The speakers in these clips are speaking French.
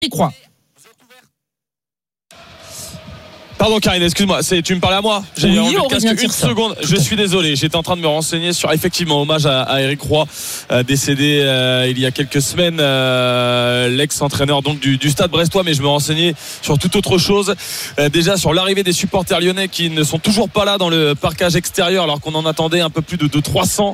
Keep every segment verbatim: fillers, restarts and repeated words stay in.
Croix. Pardon Karine, excuse-moi, c'est, tu me parlais à moi. J'ai oui, enlevé le casque une seconde. Je suis désolé, j'étais en train de me renseigner sur effectivement hommage à, à Eric Roy, euh, décédé euh, il y a quelques semaines, euh, l'ex-entraîneur donc du, du Stade Brestois, mais je me renseignais sur toute autre chose. Euh, déjà sur l'arrivée des supporters lyonnais qui ne sont toujours pas là dans le parquage extérieur alors qu'on en attendait un peu plus de, de trois cents.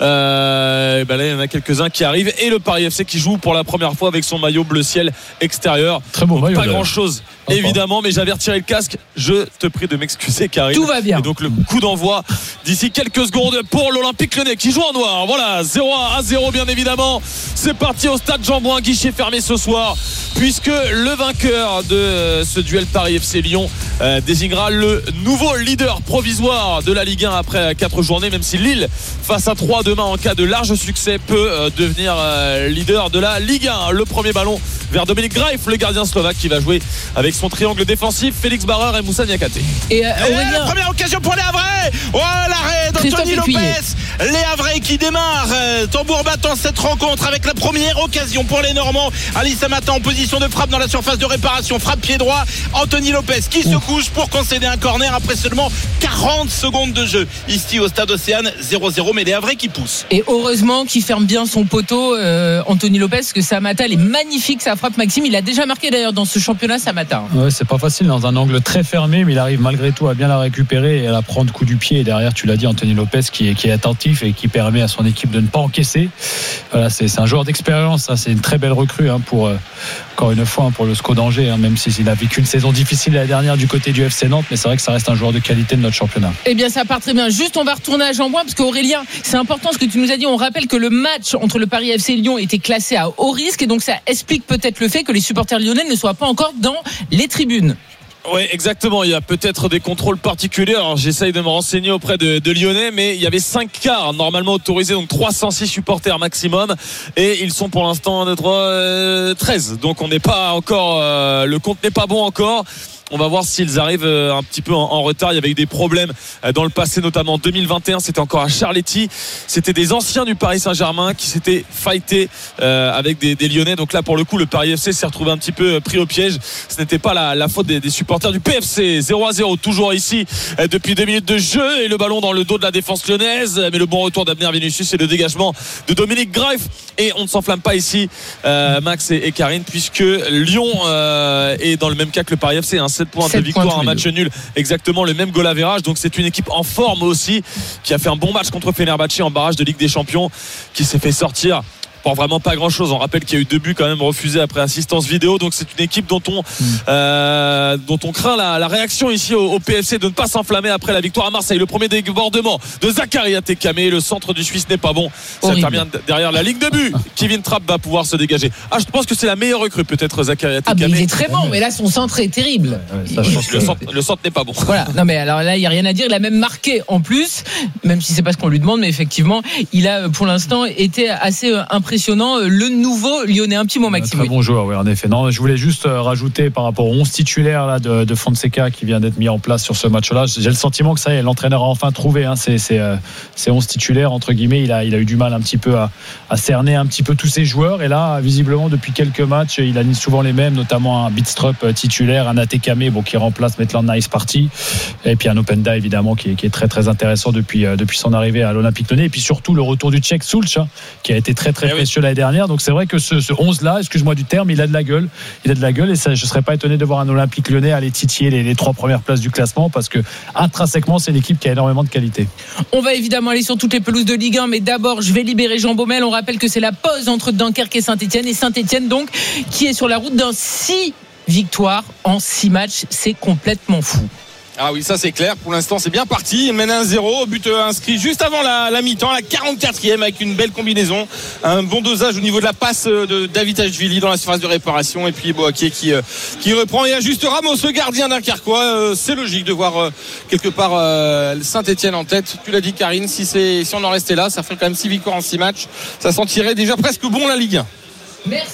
Euh, ben là il y en a quelques-uns qui arrivent et le Paris F C qui joue pour la première fois avec son maillot bleu ciel extérieur. Très beau maillot. Pas grand-chose évidemment, mais j'avais retiré le casque. Je te prie de m'excuser Karine. Tout va bien. Et donc le coup d'envoi d'ici quelques secondes pour l'Olympique Lyonnais qui joue en noir. Voilà, zéro à zéro bien évidemment. C'est parti au stade Jean-Bouin, guichet fermé ce soir, puisque le vainqueur de ce duel Paris F C Lyon euh, désignera le nouveau leader provisoire de la Ligue un après quatre journées, même si Lille face à Troyes demain en cas de large succès peut euh, devenir euh, leader de la Ligue un. Le premier ballon vers Dominique Greif, le gardien slovaque qui va jouer avec son triangle défensif, Félix Barreur et Moussa Niakhaté. Et, euh, et la première occasion pour les Havrais. Oh, l'arrêt d'Anthony Lopez. Les Havrais qui démarrent euh, tambour battant cette rencontre avec la première occasion pour les Normands. Alice Samata en position de frappe dans la surface de réparation, frappe pied droit. Anthony Lopez qui se couche pour concéder un corner après seulement quarante secondes de jeu ici au stade Océane. Zéro zéro, mais les Havrais qui poussent. Et heureusement qu'il ferme bien son poteau, euh, Anthony Lopez, parce que Samata elle est magnifique, sa frappe. Maxime, il a déjà marqué d'ailleurs dans ce championnat Samata. Ouais, c'est pas facile dans un angle très fermé, mais il arrive malgré tout à bien la récupérer et à la prendre coup du pied. Et derrière, tu l'as dit, Anthony Lopez qui est, qui est attentif et qui permet à son équipe de ne pas encaisser. Voilà, c'est, c'est un joueur d'expérience, hein, c'est une très belle recrue hein, pour euh, encore une fois hein, pour le S C O d'Angers, hein, même s'il a vécu une saison difficile l'année dernière du côté du F C Nantes, mais c'est vrai que ça reste un joueur de qualité de notre championnat. Eh bien, ça part très bien. Juste, on va retourner à Jean-Bouin parce qu'Aurélien, c'est important ce que tu nous as dit. On rappelle que le match entre le Paris F C et Lyon était classé à haut risque et donc ça explique peut-être le fait que les supporters lyonnais ne soient pas encore dans les tribunes. Oui, exactement. Il y a peut-être des contrôles particuliers. Alors, j'essaye de me renseigner auprès de, de Lyonnais, mais il y avait cinq quarts normalement autorisés, donc trois cent six supporters maximum, et ils sont pour l'instant euh, treize. Donc, on n'est pas encore, euh, le compte n'est pas bon encore. On va voir s'ils arrivent un petit peu en retard. Il y avait eu des problèmes dans le passé, notamment en deux mille vingt et un. C'était encore à Charletti. C'était des anciens du Paris Saint-Germain qui s'étaient fightés avec des, des Lyonnais. Donc là, pour le coup, le Paris F C s'est retrouvé un petit peu pris au piège. Ce n'était pas la, la faute des, des supporters du P F C. zéro à zéro, toujours ici depuis deux minutes de jeu. Et le ballon dans le dos de la défense lyonnaise. Mais le bon retour d'Abner Vinicius et le dégagement de Dominique Greif. Et on ne s'enflamme pas ici, euh, Max et, et Karine, puisque Lyon euh, est dans le même cas que le Paris F C. Hein. sept points de victoire, un match nul, exactement le même goal average. Donc c'est une équipe en forme aussi qui a fait un bon match contre Fenerbahçe en barrage de Ligue des Champions, qui s'est fait sortir pour vraiment pas grand chose. On rappelle qu'il y a eu deux buts quand même refusés après assistance vidéo. Donc c'est une équipe dont on mmh. euh, dont on craint la, la réaction ici au, au P F C de ne pas s'enflammer après la victoire à Marseille. Le premier débordement de Zakaria Tekame, le centre du Suisse n'est pas bon. Ça Horrible. termine derrière la ligne de but. Kevin Trapp va pouvoir se dégager. Ah, je pense que c'est la meilleure recrue peut-être, Zakaria Tekame. Ah, mais il est très bon, mais là son centre est terrible. Ouais, ça, je pense que le centre, le centre n'est pas bon. Voilà. Non mais alors là il y a rien à dire. Il a même marqué en plus, même si c'est pas ce qu'on lui demande, mais effectivement il a pour l'instant été assez impressionnant. Le nouveau Lyonnais, un petit mot Maxime. Très bon joueur, oui, en effet. Non, je voulais juste rajouter par rapport aux onze titulaires là, de, de Fonseca qui vient d'être mis en place sur ce match-là. J'ai le sentiment que ça y est, l'entraîneur a enfin trouvé hein, ces, ces, ces onze titulaires, entre guillemets. Il a, il a eu du mal un petit peu à, à cerner un petit peu tous ses joueurs. Et là, visiblement, depuis quelques matchs, il a mis souvent les mêmes, notamment un Bidstrup titulaire, un Atekame bon, qui remplace Maitland Nice parti. Et puis un Openda, évidemment, qui est, qui est très, très intéressant depuis, depuis son arrivée à l'Olympique Lyonnais. Et puis surtout, le retour du Tchèque Sulc, hein, qui a été très, très eh précieux oui. l'année dernière. Donc c'est vrai que ce, ce onze là, excuse-moi du terme, il a de la gueule, il a de la gueule et ça, je ne serais pas étonné de voir un Olympique Lyonnais aller titiller les, les trois premières places du classement parce que intrinsèquement c'est une équipe qui a énormément de qualité. On va évidemment aller sur toutes les pelouses de Ligue un, mais d'abord je vais libérer Jean Baumel. On rappelle que c'est la pause entre Dunkerque et Saint-Etienne et Saint-Etienne donc qui est sur la route d'un six victoires en six matchs. C'est complètement fou. Ah oui, ça c'est clair. Pour l'instant, c'est bien parti. Il mène un zéro. But inscrit juste avant la, la mi-temps, la quarante-quatrième, avec une belle combinaison. Un bon dosage au niveau de la passe de David Ashvili dans la surface de réparation. Et puis Boaké qui, qui reprend. Et à juste Ramos, le gardien dunkerquois. C'est logique de voir quelque part Saint-Etienne en tête. Tu l'as dit, Karine. Si, c'est, si on en restait là, ça ferait quand même six victoires en six matchs. Ça sentirait déjà presque bon la Ligue un. Merci.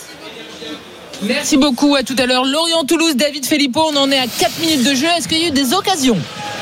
Merci beaucoup, à tout à l'heure. Lorient-Toulouse, David Filippo, on en est à quatre minutes de jeu. Est-ce qu'il y a eu des occasions ?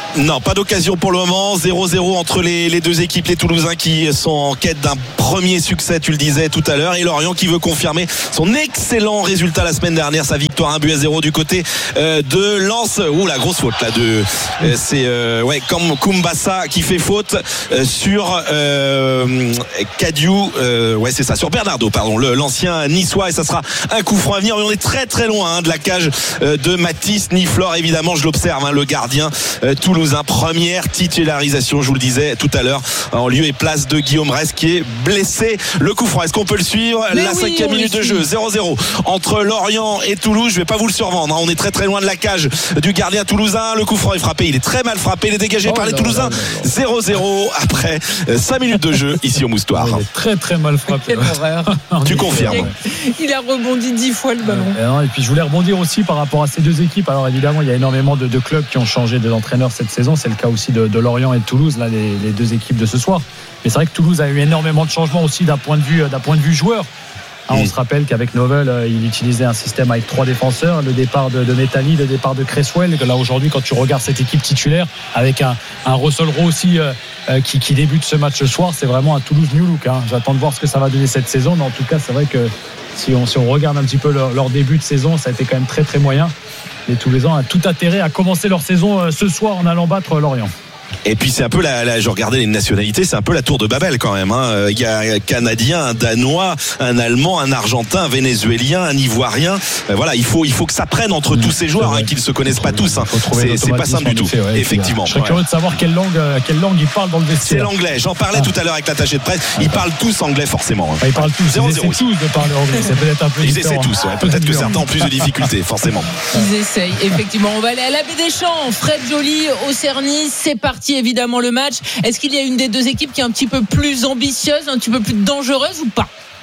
Non, pas d'occasion pour le moment. zéro zéro entre les, les deux équipes, les Toulousains qui sont en quête d'un premier succès, tu le disais tout à l'heure, et Lorient qui veut confirmer son excellent résultat la semaine dernière, sa victoire un but à zéro du côté euh, de Lens. Ouh, la grosse faute là de euh, c'est euh, ouais comme Kumbassa qui fait faute euh, sur euh, Cadieux, euh, ouais c'est ça, sur Bernardo pardon, le, l'ancien niçois, et ça sera un coup franc à venir. Mais on est très très loin hein, de la cage euh, de Mathis Niflor, évidemment je l'observe hein, le gardien euh, toulousain. Première titularisation, je vous le disais tout à l'heure, en lieu et place de Guillaume Rest qui est blessé. Le coup franc, est-ce qu'on peut le suivre? Mais la oui, cinquième minute de jeu, zéro zéro entre Lorient et Toulouse. Je vais pas vous le survendre, hein. On est très très loin de la cage du gardien toulousain. Le coup franc est frappé, il est très mal frappé, il est dégagé oh par les Toulousains. zéro zéro après cinq minutes de jeu ici au Moustoir. Il est très très mal frappé. Quelle horreur. Tu confirmes? Il a rebondi dix fois le ballon. Et puis je voulais rebondir aussi par rapport à ces deux équipes. Alors évidemment, il y a énormément de, de clubs qui ont changé d'entraîneur cette saison. C'est le cas aussi de, de Lorient et de Toulouse, là, les, les deux équipes de ce soir. Mais c'est vrai que Toulouse a eu énormément de changements aussi d'un point de vue, d'un point de vue joueur. Ah, on mmh. se rappelle qu'avec Novell, euh, il utilisait un système avec trois défenseurs. Le départ de, de Métali, le départ de Cresswell. Là aujourd'hui, quand tu regardes cette équipe titulaire avec un, un Russell Rowe aussi euh, euh, qui, qui débute ce match ce soir, c'est vraiment un Toulouse new look. Hein. J'attends de voir ce que ça va donner cette saison, mais en tout cas, c'est vrai que si on, si on regarde un petit peu leur, leur début de saison, ça a été quand même très très moyen. Les Toulousains ont tout intérêt à commencer leur saison euh, ce soir en allant battre Lorient. Et puis c'est un peu la, la je regardais les nationalités, c'est un peu la tour de Babel quand même hein. Il y a un Canadien, un Danois, un Allemand, un Argentin, un Vénézuélien, un Ivoirien. Euh, voilà, il faut il faut que ça prenne entre mmh, tous ces joueurs hein, qui ne se connaissent pas tous hein. C'est, c'est pas simple du tout. Effet, ouais, effectivement. Je serais curieux de savoir quelle langue quelle langue ils parlent dans le vestiaire. C'est l'anglais. J'en parlais ah. tout à l'heure avec l'attaché de presse. Ils parlent tous anglais forcément. Hein. Ah, ils parlent tous. Ils essaient tous de parler anglais. C'est peut-être un peu Ils essaient tous. Ouais. Peut-être que certains ont plus de difficultés, forcément. Ils essayent. Effectivement, on va aller à la Baie des Champs. Fred Joly au Cerny. C'est parti évidemment le match. Est-ce qu'il y a une des deux équipes qui est un petit peu plus ambitieuse, un petit peu plus dangereuse ou pas?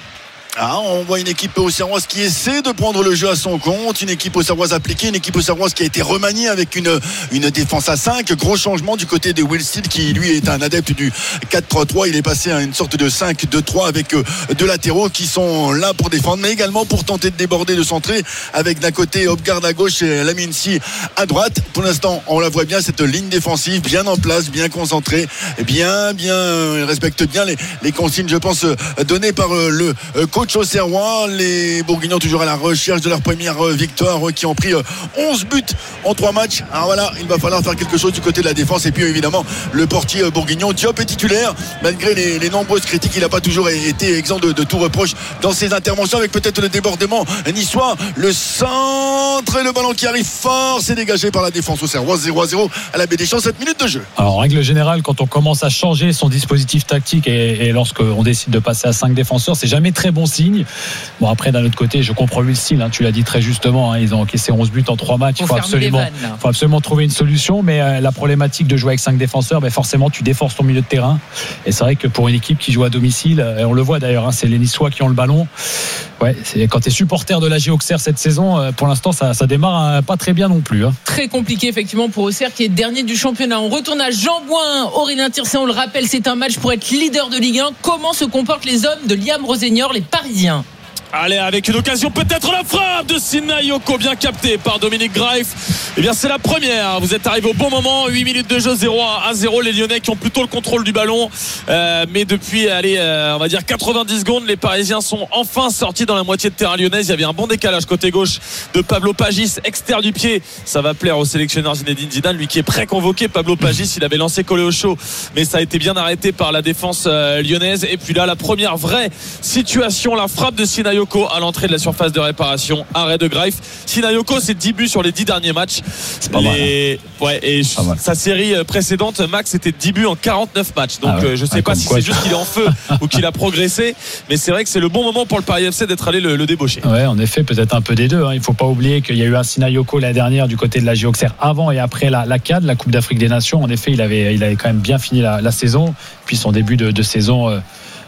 Ah, on voit une équipe auxerroise qui essaie de prendre le jeu à son compte, une équipe auxerroise appliquée, une équipe auxerroise qui a été remaniée avec une, une défense à cinq. Gros changement du côté de Will Steele qui lui est un adepte du quatre trois trois. Il est passé à une sorte de cinq deux trois avec deux latéraux qui sont là pour défendre, mais également pour tenter de déborder, de centrer, avec d'un côté Hopgard à gauche et Lamine Si à droite. Pour l'instant, on la voit bien, cette ligne défensive bien en place, bien concentrée, bien, bien, il respecte bien les, les consignes, je pense, données par le coach auxerrois. Les Bourguignons toujours à la recherche de leur première victoire, qui ont pris onze buts en trois matchs. Alors voilà, il va falloir faire quelque chose du côté de la défense. Et puis évidemment le portier bourguignon Diop est titulaire malgré les, les nombreuses critiques. Il n'a pas toujours été exempt de, de tout reproche dans ses interventions, avec peut-être le débordement niçois. Le centre et le ballon qui arrive fort, c'est dégagé par la défense auxerroise. Zéro à zéro à la Baie des Champs, sept minutes de jeu. Alors en règle générale, quand on commence à changer son dispositif tactique et, et lorsqu'on décide de passer à cinq défenseurs, c'est jamais très bon signe. Bon, après d'un autre côté, je comprends le style, hein, tu l'as dit très justement, hein, ils ont encaissé onze buts en trois matchs. Il faut, faut absolument, faut absolument trouver une solution, mais euh, la problématique de jouer avec cinq défenseurs, ben forcément tu déforces ton milieu de terrain, et c'est vrai que pour une équipe qui joue à domicile, et on le voit d'ailleurs, hein, c'est les Niçois qui ont le ballon. Ouais, c'est, quand tu es supporter de l'A G Auxerre cette saison, euh, pour l'instant ça, ça démarre hein, pas très bien non plus. Hein. Très compliqué effectivement pour Auxerre qui est dernier du championnat. On retourne à Jean-Bouin, Aurélien Tirset, on le rappelle, c'est un match pour être leader de Ligue un. Comment se comportent les hommes de Liam Rossignol, les Parisiens? Allez, avec une occasion, peut-être la frappe de Sina Yoko, bien captée par Dominique Greif. Eh bien, c'est la première. Vous êtes arrivé au bon moment. huit minutes de jeu, zéro à zéro. Les Lyonnais qui ont plutôt le contrôle du ballon. Euh, mais depuis, allez, euh, on va dire quatre-vingt-dix secondes, les Parisiens sont enfin sortis dans la moitié de terrain lyonnaise. Il y avait un bon décalage côté gauche de Pablo Pagis, externe du pied. Ça va plaire au sélectionneur Zinedine Zidane, lui qui est pré-convoqué. Pablo Pagis, il avait lancé collé au chaud, mais ça a été bien arrêté par la défense euh, lyonnaise. Et puis là, la première vraie situation, la frappe de Sina Yoko à l'entrée de la surface de réparation, arrêt de Greif. Sina Yoko, c'est dix buts sur les dix derniers matchs. C'est pas les... mal, hein. Ouais, et sa série précédente, Max, c'était dix buts en quarante-neuf matchs. Donc ah ouais. euh, je sais ah, pas si quoi. C'est juste qu'il est en feu ou qu'il a progressé, mais c'est vrai que c'est le bon moment pour le Paris F C d'être allé le, le débaucher. Ouais, en effet, peut-être un peu des deux. Hein. Il faut pas oublier qu'il y a eu un Sina Yoko la dernière du côté de la J Auxerre avant et après la, la C A D, la Coupe d'Afrique des Nations. En effet, il avait, il avait quand même bien fini la, la saison. Puis son début de, de saison. Euh,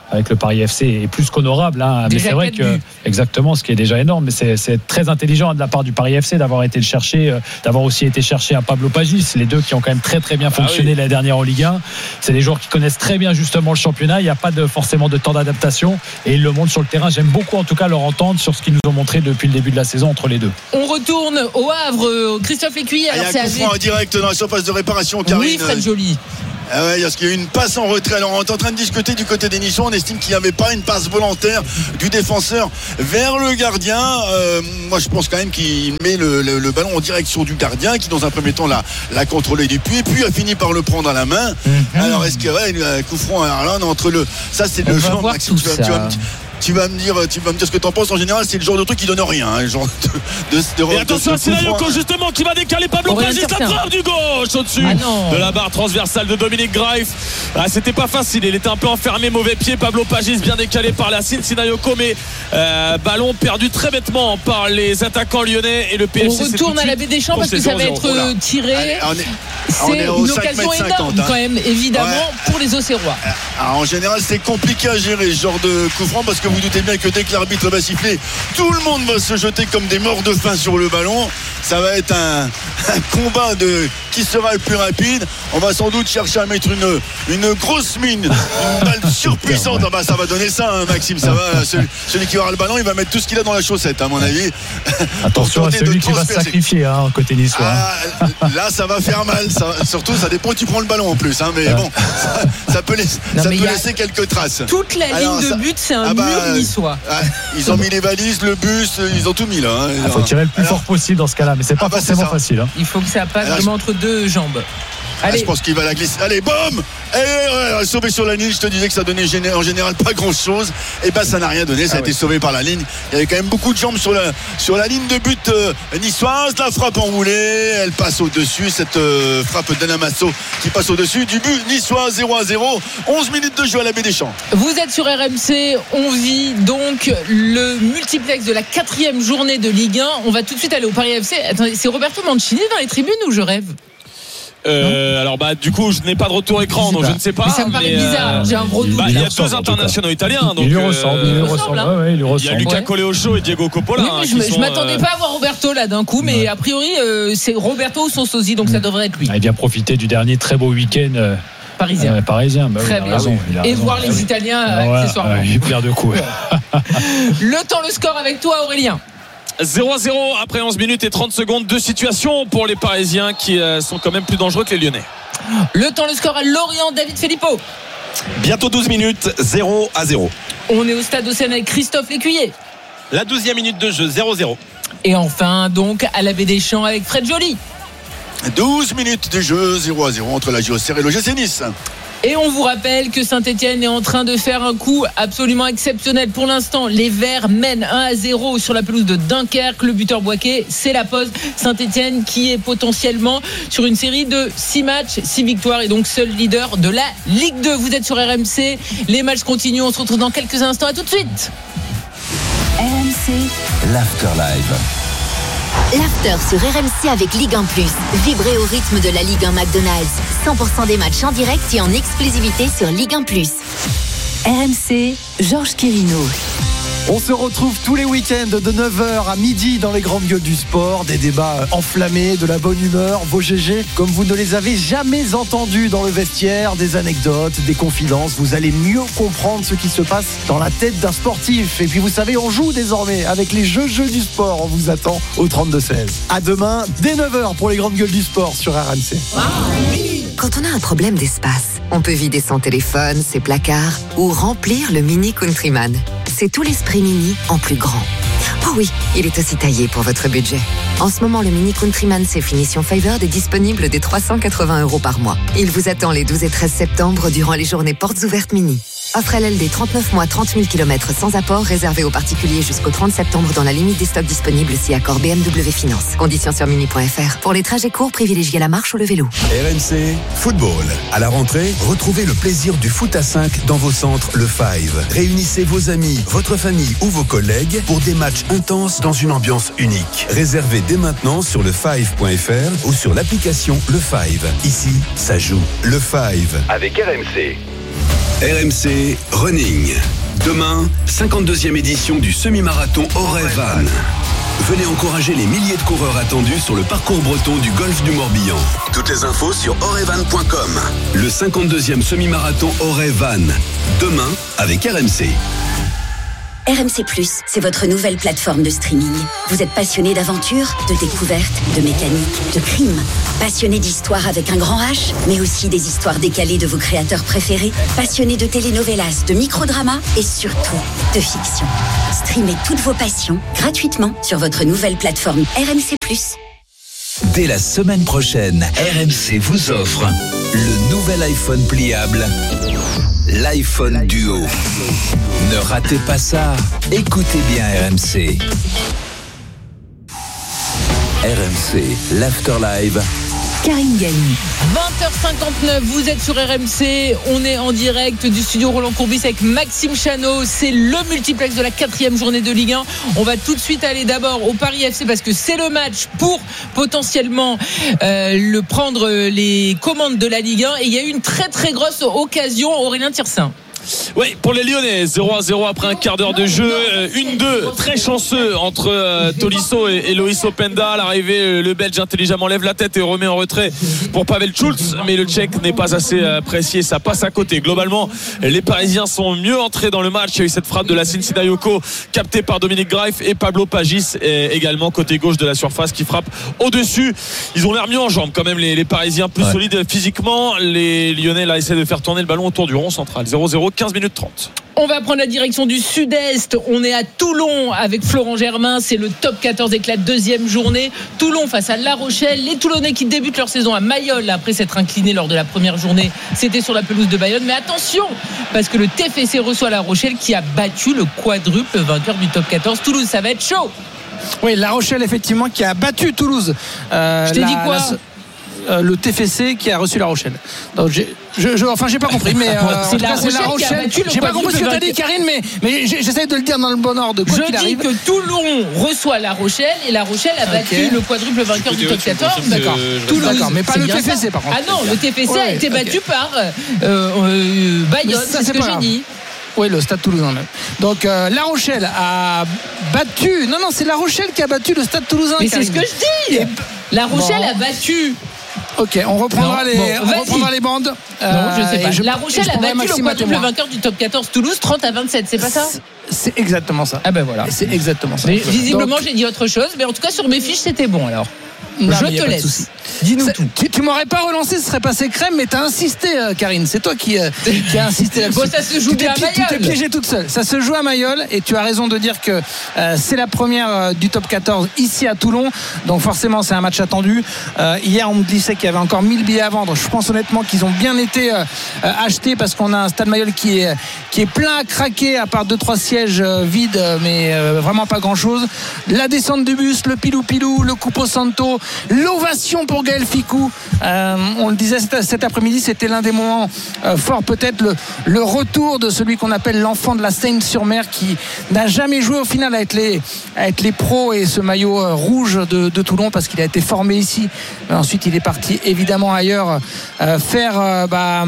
avec le Paris F C est plus qu'honorable. Hein. Mais Déjà c'est vrai quatre que buts. exactement, ce qui est déjà énorme. Mais c'est, c'est très intelligent de la part du Paris F C d'avoir été le chercher, euh, d'avoir aussi été chercher un Pablo Pagis. Les deux qui ont quand même très très bien fonctionné ah oui. l'année dernière en Ligue un. C'est des joueurs qui connaissent très bien justement le championnat. Il n'y a pas de, forcément de temps d'adaptation et ils le montrent sur le terrain. J'aime beaucoup en tout cas leur entente sur ce qu'ils nous ont montré depuis le début de la saison entre les deux. On retourne au Havre. Christophe Lécuyer. Il y a un coup franc en direct dans la surface de réparation. Karine. Oui, Fred Joly. Ah ouais, parce qu'il y a eu une passe en retrait. Alors on est en train de discuter du côté des Niçois. On estime qu'il n'y avait pas une passe volontaire du défenseur vers le gardien. Euh, moi je pense quand même qu'il met le, le, le ballon en direction du gardien qui dans un premier temps l'a, l'a contrôlé du puits et puis a fini par le prendre à la main. Mm-hmm. Alors est-ce qu'il y aurait un coup franc à Arlan entre le... Ça c'est on le genre Maxime, tu vas, tu vas me... Tu vas me dire, tu vas me dire ce que t'en penses. En général, c'est le genre de truc qui donne rien. Hein, le genre de, de, de, et attention, c'est Sissoko justement qui va décaler Pablo Pagis, la frappe du gauche au-dessus ah de la barre transversale de Dominique Greif. Ah, c'était pas facile, il était un peu enfermé, mauvais pied. Pablo Pagis bien décalé par la Sinayoko, mais euh, ballon perdu très bêtement par les attaquants lyonnais et le P F C. On retourne à la baie des Champs parce que ça va être voilà. tiré. Allez, on est, c'est on est une occasion énorme hein. quand même, évidemment, ouais. pour les Auxerrois. Alors, en général, c'est compliqué à gérer ce genre de coup franc parce que vous doutez bien que dès que l'arbitre va siffler, tout le monde va se jeter comme des morts de faim sur le ballon. Ça va être un, un combat de qui sera le plus rapide. On va sans doute chercher à mettre une, une grosse mine, une balle surpuissante. Ah bah, ça va donner ça, hein, Maxime. Ça va, celui, celui qui aura le ballon, il va mettre tout ce qu'il a dans la chaussette, à mon avis. Attention à celui qui va se sacrifier, hein, côté niçois. Ah, là, ça va faire mal. Ça, surtout, ça dépend où tu prends le ballon en plus. Hein, mais ouais. bon, ça, ça peut, laisser, non, ça peut laisser quelques traces. Toute la Alors, ligne de but, c'est un ah bah, mur niçois. Ah, ils ont mis les valises, le bus, ils ont tout mis là. Il hein. ah, faut tirer le plus Alors, fort possible dans ce cas-là, mais c'est pas ah bah, forcément c'est facile. Hein. Il faut que ça passe Alors, vraiment je... entre deux jambes. Allez. Ah, je pense qu'il va la glisser. Allez, boum! Et sauvé sur la ligne. Je te disais que ça donnait en général pas grand chose. Et ben ça n'a rien donné. Ça ah a oui. été sauvé par la ligne. Il y avait quand même beaucoup de jambes sur la, sur la ligne de but euh, niçoise. La frappe enroulée. Elle passe au-dessus. Cette euh, frappe d'Anamasso qui passe au-dessus du but niçois. Zéro à zéro. onze minutes de jeu à la Baie des Champs. Vous êtes sur R M C. On vit donc le multiplex de la quatrième journée de Ligue un. On va tout de suite aller au Paris F C. Attendez, c'est Roberto Mancini dans les tribunes ou je rêve? Euh, alors bah du coup je n'ai pas de retour écran donc je ne sais pas. Mais ça me paraît mais bizarre. Euh, J'ai un gros doute. Bah, il y a deux internationaux italiens. Donc, il lui ressemble. Il lui ressemble. Hein. Ouais, il, lui ressemble. il y a Luca ouais. Coleocho et Diego Coppola. Oui, mais je, hein, je m'attendais euh... pas à voir Roberto là d'un coup, mais ouais. a priori euh, c'est Roberto ou son sosie, donc mmh. ça devrait être lui. Ah, il vient profiter du dernier très beau week-end. Euh... Parisien. Euh, parisien, bah, très oui, bien. Raison, et raison. voir les Italiens ah, ouais, accessoirement. Ouais, il perd de coups. Le temps, le score avec toi, Aurélien. zéro à zéro après onze minutes et trente secondes de situation pour les Parisiens qui euh, sont quand même plus dangereux que les Lyonnais. Le temps, le score à Lorient, David Filippo. Bientôt douze minutes, zéro à zéro. On est au stade Océane avec Christophe Lécuyer. La douzième minute de jeu, zéro à zéro. Et enfin, donc, à la Baie des Champs avec Fred Joly. douze minutes de jeu, zéro à zéro entre la J O C R et l'O G C Nice. Et on vous rappelle que Saint-Etienne est en train de faire un coup absolument exceptionnel. Pour l'instant, les Verts mènent un à zéro sur la pelouse de Dunkerque. Le buteur Boaké, c'est la pause. Saint-Etienne qui est potentiellement sur une série de six matchs, six victoires et donc seul leader de la Ligue deux. Vous êtes sur R M C. Les matchs continuent. On se retrouve dans quelques instants. À tout de suite. R M C. L'After Live. L'After sur R M C avec Ligue un plus. Vibrez au rythme de la Ligue un McDonald's. cent pour cent des matchs en direct et en exclusivité sur Ligue un plus. R M C, Georges Quirino. On se retrouve tous les week-ends de neuf heures à midi dans les grandes gueules du sport. Des débats enflammés, de la bonne humeur, vos G G comme vous ne les avez jamais entendus dans le vestiaire. Des anecdotes, des confidences. Vous allez mieux comprendre ce qui se passe dans la tête d'un sportif. Et puis vous savez, on joue désormais avec les jeux jeux du sport. On vous attend au trente-deux seize. À demain, dès neuf heures pour les grandes gueules du sport sur R M C. Quand on a un problème d'espace, on peut vider son téléphone, ses placards ou remplir le Mini Countryman. C'est tout l'esprit Mini en plus grand. Oh oui, il est aussi taillé pour votre budget. En ce moment, le Mini Countryman C finition Fiverr est disponible dès trois cent quatre-vingts euros par mois. Il vous attend les douze et treize septembre durant les journées portes ouvertes Mini. Offre L L D trente-neuf mois, trente mille kilomètres sans apport, réservé aux particuliers jusqu'au trente septembre dans la limite des stocks disponibles si accord B M W Finance. Conditions sur mini point f r. Pour les trajets courts, privilégiez la marche ou le vélo. R M C Football. À la rentrée, retrouvez le plaisir du foot à cinq dans vos centres Le Five. Réunissez vos amis, votre famille ou vos collègues pour des matchs intenses dans une ambiance unique. Réservez dès maintenant sur le five point f r ou sur l'application Le Five. Ici, ça joue. Le Five. Avec R M C. R M C Running. Demain, cinquante-deuxième édition du semi-marathon Auray-Vannes. Venez encourager les milliers de coureurs attendus sur le parcours breton du golfe du Morbihan. Toutes les infos sur auray-vannes point com. Le cinquante-deuxième semi-marathon Auray-Vannes. Demain avec R M C. R M C plus, c'est votre nouvelle plateforme de streaming. Vous êtes passionné d'aventure, de découverte, de mécanique, de crime. Passionné d'histoire avec un grand H, mais aussi des histoires décalées de vos créateurs préférés. Passionné de telenovelas, de microdramas et surtout de fiction. Streamez toutes vos passions gratuitement sur votre nouvelle plateforme R M C plus. Dès la semaine prochaine, R M C vous offre le nouvel iPhone pliable, l'iPhone Duo. Ne ratez pas ça, écoutez bien R M C. R M C, l'Afterlive. Karine Galli. vingt heures cinquante-neuf, vous êtes sur R M C, on est en direct du studio Roland Courbis avec Maxime Chanot, c'est le multiplex de la quatrième journée de Ligue un. On va tout de suite aller d'abord au Paris F C parce que c'est le match pour potentiellement euh, le prendre les commandes de la Ligue un et il y a eu une très très grosse occasion, Aurélien Tiersin. Oui, pour les Lyonnais, zéro à zéro après un quart d'heure de jeu, une deux très chanceux entre euh, Tolisso et, et Loïs Openda. À l'arrivée, euh, le Belge intelligemment lève la tête et remet en retrait pour Pavel Schulz, mais le Tchèque n'est pas assez apprécié, ça passe à côté. Globalement, les Parisiens sont mieux entrés dans le match. Il y a eu cette frappe de la Sidayoko captée par Dominique Greif et Pablo Pagis et également côté gauche de la surface qui frappe au-dessus. Ils ont l'air mieux en jambes quand même, les, les Parisiens plus ouais. solides physiquement. Les Lyonnais là essaient de faire tourner le ballon autour du rond central. zéro zéro, quinze minutes trente. On va prendre la direction du sud-est. On est à Toulon avec Florent Germain. C'est le top quatorze avec la deuxième journée. Toulon face à La Rochelle. Les Toulonnais qui débutent leur saison à Mayol après s'être inclinés lors de la première journée. C'était sur la pelouse de Bayonne. Mais attention, parce que le T F C reçoit La Rochelle qui a battu le quadruple vainqueur du top quatorze. Toulouse, ça va être chaud. Oui, La Rochelle effectivement qui a battu Toulouse. Euh, Je t'ai la, dit quoi la... Euh, le T F C qui a reçu La Rochelle. Donc j'ai, je, je, enfin j'ai pas compris, mais euh, c'est, la cas, c'est La Rochelle. J'ai pas compris ce que t'as dit, Karine, mais, mais j'essaie de le dire dans le bon ordre. Quoi je qu'il dis arrive. que Toulon reçoit La Rochelle et La Rochelle a battu okay. le quadruple vainqueur du top quatorze. D'accord. Toulouse, d'accord, mais pas le T F C par contre. Ah non, le T F C ouais, a été okay. battu par euh, euh, Bayonne. Ça, c'est, c'est ce que j'ai dit. Oui, le Stade Toulousain même. Donc euh, La Rochelle a battu. Non, non, c'est La Rochelle qui a battu le Stade Toulousain. Mais Karine. C'est ce que je dis. Et... La Rochelle bon. a battu. Ok, on reprendra, non, les, bon, on reprendra les bandes. Euh, non, je sais pas. Je, La Rochelle a battu le quadruple vainqueur du top quatorze Toulouse, trente à vingt-sept, c'est pas ça ? C'est, c'est exactement ça. Ah ben voilà. C'est exactement ça. Mais visiblement, donc, j'ai dit autre chose, mais en tout cas, sur mes fiches, c'était bon alors. Non, je te laisse. Dis-nous ça, tout. Tu, tu m'aurais pas relancé, ce serait passé crème, mais t'as insisté, euh, Karine. C'est toi qui, euh, qui a insisté là-dessus. Bon, ça se joue bien à Mayol. Tu t'es piégée toute seule. Ça se joue à Mayol et tu as raison de dire que euh, c'est la première euh, du top quatorze ici à Toulon. Donc forcément, c'est un match attendu. Euh, hier, on me disait qu'il y avait encore mille billets à vendre. Je pense honnêtement qu'ils ont bien été euh, achetés parce qu'on a un stade Mayol qui est, qui est plein à craquer, à part deux trois sièges euh, vides, mais euh, vraiment pas grand-chose. La descente du bus, le pilou-pilou, le Coupo Santo, l'ovation pour Gaël Ficou. Euh, on le disait cet, cet après-midi, c'était l'un des moments euh, forts, peut-être le, le retour de celui qu'on appelle l'enfant de la Seine-sur-Mer qui n'a jamais joué au final avec les, avec les pros et ce maillot euh, rouge de, de Toulon parce qu'il a été formé ici. Mais ensuite, il est parti évidemment ailleurs euh, faire euh, bah,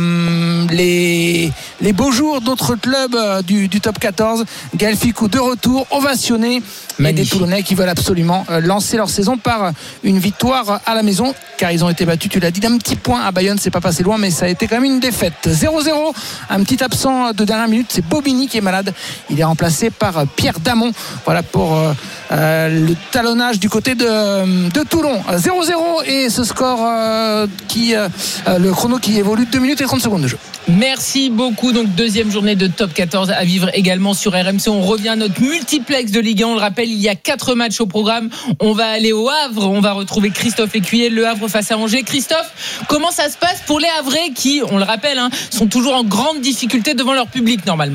les, les beaux jours d'autres clubs euh, du, du top quatorze. Gaël Ficou de retour, ovationné. Mais des Toulonnais qui veulent absolument euh, lancer leur saison par une victoire à la maison car ils ont été battus, tu l'as dit, d'un petit point à Bayonne. C'est pas passé loin mais ça a été quand même une défaite. Zéro zéro, un petit absent de dernière minute, c'est Bobigny qui est malade, il est remplacé par Pierre Damon. Voilà pour euh, euh, le talonnage du côté de, de Toulon. Zéro zéro et ce score euh, qui euh, le chrono qui évolue deux minutes et trente secondes de jeu. Merci beaucoup. Donc deuxième journée de top quatorze à vivre également sur R M C. On revient à notre multiplex de Ligue un. On le rappelle, il y a quatre matchs au programme. On va aller au Havre. On va retrouver Christophe Écuyer, le Havre face à Angers. Christophe, comment ça se passe pour les Havrais qui, on le rappelle, hein, sont toujours en grande difficulté devant leur public normalement?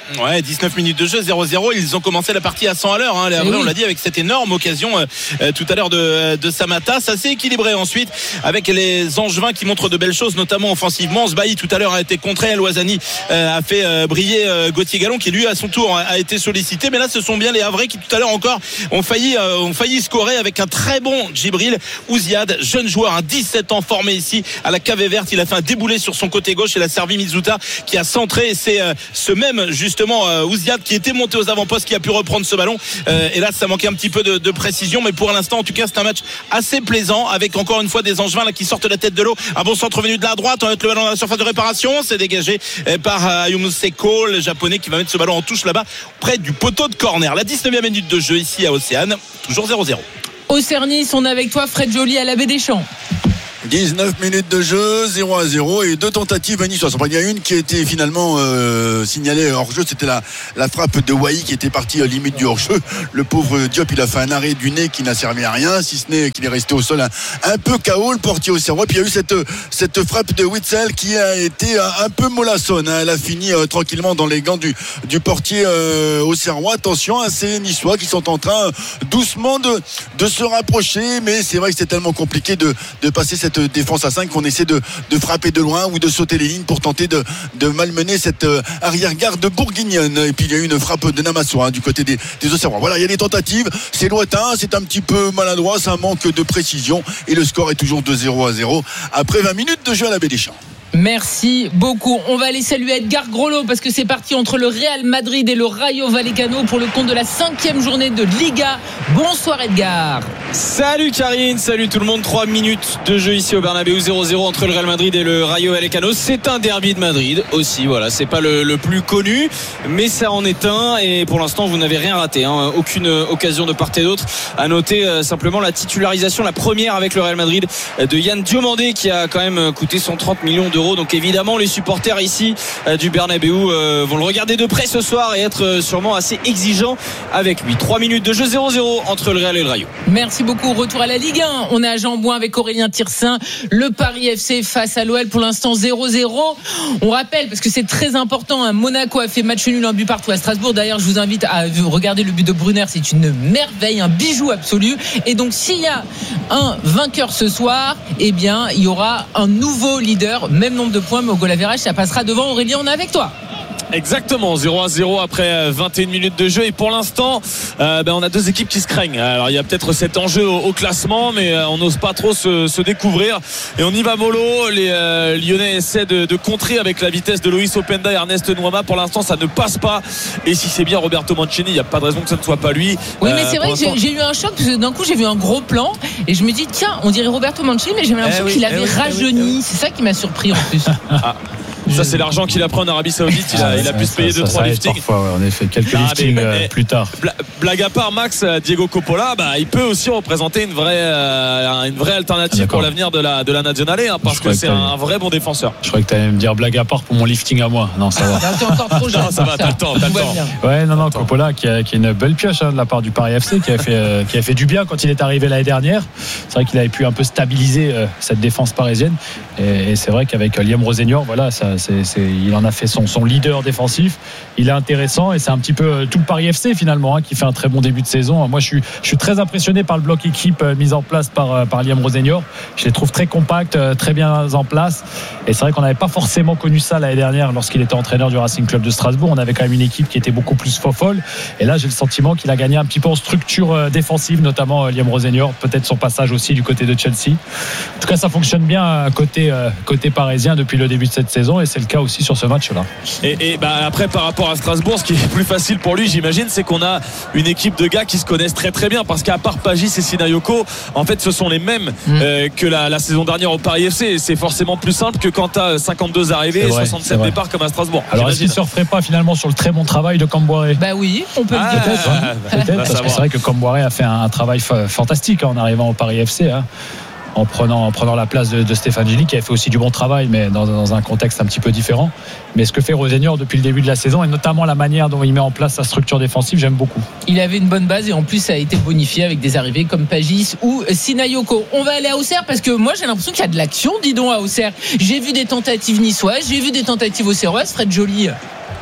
Ouais, dix-neuf minutes de jeu, zéro zéro. Ils ont commencé la partie à cent à l'heure. Hein. Les Havrais, oui. On l'a dit, avec cette énorme occasion euh, tout à l'heure de, de Samatta. Ça s'est équilibré ensuite avec les Angevins qui montrent de belles choses, notamment offensivement. Sbahi tout à l'heure a été contré. Loisani euh, a fait euh, briller euh, Gauthier Gallon qui lui à son tour a été sollicité. Mais là, ce sont bien les Havrais qui tout à l'heure encore ont failli, euh, ont failli scorer avec un très bon Djibril Ouziad, jeune joueur, un dix-sept ans formé ici à la Cave Verte. Il a fait un déboulé sur son côté gauche et l'a servi Mizuta qui a centré. Et c'est euh, ce même justement euh, Ouziad qui était monté aux avant-postes qui a pu reprendre ce ballon. Euh, et là, ça manquait un petit peu de, de précision, mais pour l'instant, en tout cas, c'est un match assez plaisant avec encore une fois des Angevins là qui sortent la tête de l'eau. Un bon centre venu de la droite, on va mettre le ballon dans la surface de réparation. C'est dégagé euh, par euh, Ayumu Seko, le japonais qui va mettre ce ballon en touche là-bas près du poteau de corner. La dix-neuvième minute de jeu ici à Océane, toujours zéro zéro. Auxerre-Nice, on est avec toi, Fred Joly à la Baie des Champs. dix-neuf minutes de jeu, zéro à zéro et deux tentatives niçoises. Il y a une qui a été finalement euh, signalée hors-jeu, c'était la, la frappe de Wai qui était partie à limite du hors-jeu. Le pauvre Diop, il a fait un arrêt du nez qui n'a servi à rien, si ce n'est qu'il est resté au sol un, un peu K O, le portier au cerveau. Puis il y a eu cette, cette frappe de Witzel qui a été un, un peu mollassonne. Hein. Elle a fini euh, tranquillement dans les gants du, du portier euh, au cerveau. Attention à ces Niçois qui sont en train doucement de, de se rapprocher, mais c'est vrai que c'est tellement compliqué de, de passer cette défense à cinq qu'on essaie de, de frapper de loin ou de sauter les lignes pour tenter de, de malmener cette arrière-garde bourguignonne. Et puis il y a eu une frappe de Namasso hein, du côté des, des Auxerrois. Voilà, il y a des tentatives, c'est lointain, c'est un petit peu maladroit, ça manque de précision et le score est toujours de zéro à zéro après vingt minutes de jeu à la Baie des Champs. Merci beaucoup. On va aller saluer Edgar Groslo parce que c'est parti entre le Real Madrid et le Rayo Vallecano pour le compte de la cinquième journée de Liga. Bonsoir Edgar. Salut Karine, salut tout le monde. Trois minutes de jeu ici au Bernabéu, zéro zéro entre le Real Madrid et le Rayo Vallecano. C'est un derby de Madrid aussi, voilà, c'est pas le, le plus connu, mais ça en est un et pour l'instant vous n'avez rien raté, hein. Aucune occasion de part et d'autre. À noter euh, simplement la titularisation, la première avec le Real Madrid de Yann Diomandé qui a quand même coûté cent trente millions d'euros. Donc évidemment les supporters ici euh, du Bernabéu euh, vont le regarder de près ce soir et être euh, sûrement assez exigeants avec lui. Trois minutes de jeu, zéro zéro entre le Real et le Rayo. Merci beaucoup. Retour à la Ligue un. On est à Jean-Bouin avec Aurélien Tirsin. Le Paris F C face à l'O L pour l'instant zéro zéro. On rappelle parce que c'est très important, hein, Monaco a fait match nul, un but partout à Strasbourg. D'ailleurs je vous invite à regarder le but de Brunner, c'est une merveille, un bijou absolu. Et donc s'il y a un vainqueur ce soir, eh bien il y aura un nouveau leader, même nombre de points, mais au goal average ça passera devant. Aurélien, on est avec toi. Exactement, zéro à zéro après vingt et une minutes de jeu et pour l'instant euh, ben, on a deux équipes qui se craignent. Alors il y a peut-être cet enjeu au, au classement mais euh, on n'ose pas trop se, se découvrir et on y va mollo. Les euh, Lyonnais essaient de, de contrer avec la vitesse de Loïs Openda et Ernest Nouama. Pour l'instant ça ne passe pas et si c'est bien Roberto Mancini, il n'y a pas de raison que ça ne soit pas lui. Oui mais c'est euh, vrai que j'ai, j'ai eu un choc parce que d'un coup j'ai vu un gros plan et je me dis tiens on dirait Roberto Mancini mais j'ai l'impression eh oui, qu'il avait eh oui, rajeuni eh oui. C'est ça qui m'a surpris en plus. Ah. Ça c'est l'argent qu'il a pris en Arabie Saoudite. Il a, ah, il a pu se payer deux trois liftings. Parfois, ouais, on a fait quelques ah, liftings mais, mais, plus tard. Blague à part, Max, Diego Coppola, bah, il peut aussi représenter une vraie, euh, une vraie alternative ah, pour l'avenir de la de la Nationale, hein, parce que c'est que un vrai bon défenseur. Je croyais que tu allais me dire blague à part pour mon lifting à moi. Non, ça va. T'es encore trop jeune. Non, ça va. T'as le temps. T'as le temps. Ouais, non, non, Coppola qui a, qui a une belle pioche hein, de la part du Paris F C, qui a fait, euh, qui a fait du bien quand il est arrivé l'année dernière. C'est vrai qu'il avait pu un peu stabiliser euh, cette défense parisienne. Et, et c'est vrai qu'avec Liam Rossignol, voilà, ça, c'est, c'est, il en a fait son, son leader défensif. Il est intéressant et c'est un petit peu tout le Paris F C finalement hein, qui fait un très bon début de saison. Moi, je suis, je suis très impressionné par le bloc équipe euh, mis en place par, euh, par Liam Rossignol. Je les trouve très compacts, euh, très bien en place. Et c'est vrai qu'on n'avait pas forcément connu ça l'année dernière lorsqu'il était entraîneur du Racing Club de Strasbourg. On avait quand même une équipe qui était beaucoup plus fofolle. Et là, j'ai le sentiment qu'il a gagné un petit peu en structure euh, défensive, notamment euh, Liam Rossignol. Peut-être son passage aussi du côté de Chelsea. En tout cas, ça fonctionne bien euh, côté, euh, côté parisien depuis le début de cette saison. Et c'est le cas aussi sur ce match-là. Et, et bah, après, par rapport à Strasbourg, ce qui est plus facile pour lui, j'imagine, c'est qu'on a une équipe de gars qui se connaissent très très bien. Parce qu'à part Pagis et Sinayoko, en fait, ce sont les mêmes mmh. euh, que la, la saison dernière au Paris F C. Et c'est forcément plus simple que quand tu as cinquante-deux arrivées et soixante-sept départs comme à Strasbourg. Alors, est-ce qu'il ne se referait pas finalement sur le très bon travail de Camboiré? Bah oui, on peut ah, le dire. Peut-être, hein. Peut-être parce que c'est vrai que Camboiré a fait un, un travail fa- fantastique hein, en arrivant au Paris F C. Hein. En prenant, en prenant la place de, de Stéphane Gilly qui avait fait aussi du bon travail mais dans, dans un contexte un petit peu différent. Mais ce que fait Rossignol depuis le début de la saison et notamment la manière dont il met en place sa structure défensive, j'aime beaucoup. Il avait une bonne base et en plus ça a été bonifié avec des arrivées comme Pagis ou Sinayoko. On va aller à Auxerre parce que moi j'ai l'impression qu'il y a de l'action, dis donc, à Auxerre. J'ai vu des tentatives niçoises, j'ai vu des tentatives auxerroises. Fred Joly.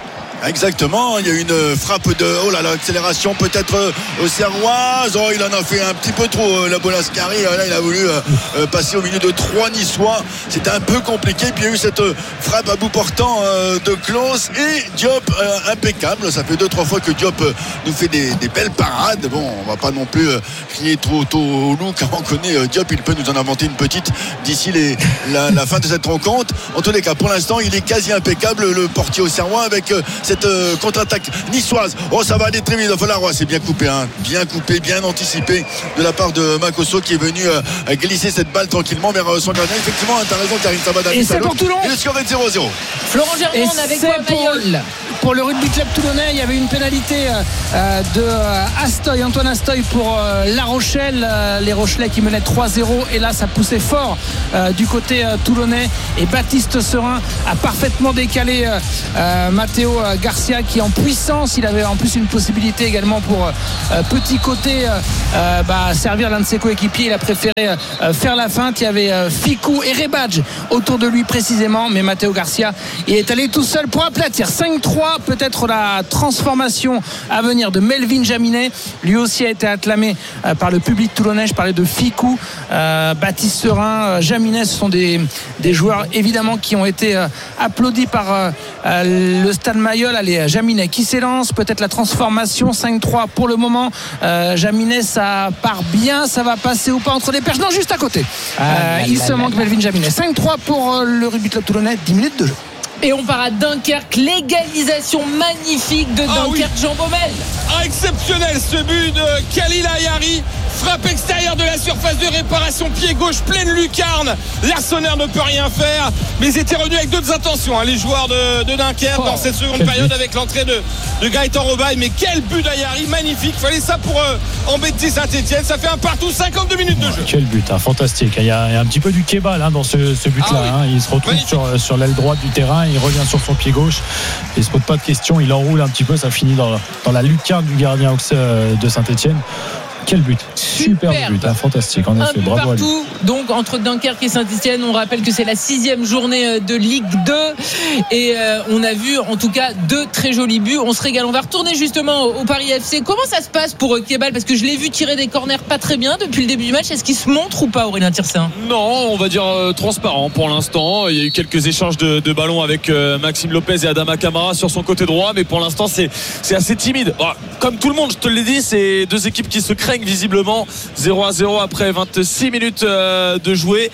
Exactement, il y a une frappe de oh là là, accélération peut-être auxerroise. Oh, il en a fait un petit peu trop, la Bolascari. Là, il a voulu euh, passer au milieu de trois Niçois. C'était un peu compliqué. Puis il y a eu cette frappe à bout portant euh, de Klose et Diop euh, impeccable. Ça fait deux trois fois que Diop euh, nous fait des, des belles parades. Bon, on va pas non plus euh, crier trop tôt au loup car on connaît euh, Diop. Il peut nous en inventer une petite d'ici les, la, la fin de cette rencontre. En tous les cas, pour l'instant, il est quasi impeccable, le portier auxerrois, avec euh, cette euh, contre-attaque niçoise. Oh, ça va aller très vite. Il va falloir, ouais, c'est bien coupé, hein. Bien coupé, bien anticipé de la part de Makosso qui est venu euh, glisser cette balle tranquillement vers euh, son gardien. Effectivement, t'as raison, Karine Sabadali. Et c'est pour Toulon. Et le score est zéro zéro. Florent Germain, on avait quoi, Mayol? Pour le rugby club toulonnais, il y avait une pénalité euh, de euh, Astoy, Antoine Astoy pour euh, La Rochelle. Euh, les Rochelais qui menaient trois zéro. Et là, ça poussait fort euh, du côté euh, toulonnais. Et Baptiste Serin a parfaitement décalé euh, euh, Matteo Garcia qui est en puissance. Il avait en plus une possibilité également pour euh, petit côté euh, euh, bah, servir l'un de ses coéquipiers. Il a préféré euh, faire la feinte. Il y avait euh, Ficou et Rebadge autour de lui précisément. Mais Matteo Garcia il est allé tout seul pour aplatir. cinq trois. Peut-être la transformation à venir de Melvin Jaminet. Lui aussi a été acclamé euh, par le public toulonnais. Je parlais de Ficou, euh, Baptiste Serin, euh, Jaminet. Ce sont des, des joueurs évidemment qui ont été euh, applaudis par euh, euh, le Stade Mayol. Allez, Jaminet qui s'élance. Peut-être la transformation. cinq trois pour le moment. Euh, Jaminet, ça part bien. Ça va passer ou pas entre les perches? Non, juste à côté. Ah, euh, là, il là, se là, manque là. Melvin Jaminet. cinq trois pour euh, le rugby club toulonnais. dix minutes de jeu. Et on part à Dunkerque, l'égalisation magnifique de Ah Dunkerque, oui. Jean Baumel. Ah, exceptionnel ce but de Khalil Ayari. Frappe extérieure de la surface de réparation, pied gauche, pleine lucarne. Larsonneur ne peut rien faire, mais ils étaient revenus avec d'autres intentions, hein, les joueurs de, de Dunkerque Oh, dans cette seconde quel période but. avec l'entrée de, de Gaëtan Robaille. Mais quel but d'Ayari, magnifique. Fallait ça pour euh, embêter Saint-Etienne. Ça fait un partout, cinquante-deux minutes de jeu. Quel but, hein, fantastique. Il y, a, il y a un petit peu du kebal hein, dans ce, ce but-là. Ah oui. hein. Il se retrouve Magnifique. sur, sur l'aile droite du terrain, il revient sur son pied gauche. Il ne se pose pas de questions, il enroule un petit peu, ça finit dans, dans la lucarne du gardien euh, de Saint-Etienne. Quel but, super Superbe. but, hein, fantastique en Un effet, but bravo à lui. partout, donc entre Dunkerque et Saint-Etienne. On rappelle que c'est la sixième journée de Ligue deux et euh, on a vu en tout cas deux très jolis buts. On se régale. On va retourner justement au, au Paris F C. Comment ça se passe pour euh, Kebal? Parce que je l'ai vu tirer des corners pas très bien depuis le début du match. Est-ce qu'il se montre ou pas, Aurélien Tirsin? Non, on va dire euh, transparent pour l'instant. Il y a eu quelques échanges de, de ballons avec euh, Maxime Lopez et Adama Camara sur son côté droit, mais pour l'instant c'est, c'est assez timide. Bon, comme tout le monde, je te l'ai dit, c'est deux équipes qui se craignent visiblement. Zéro à zéro après vingt-six minutes euh, de jouer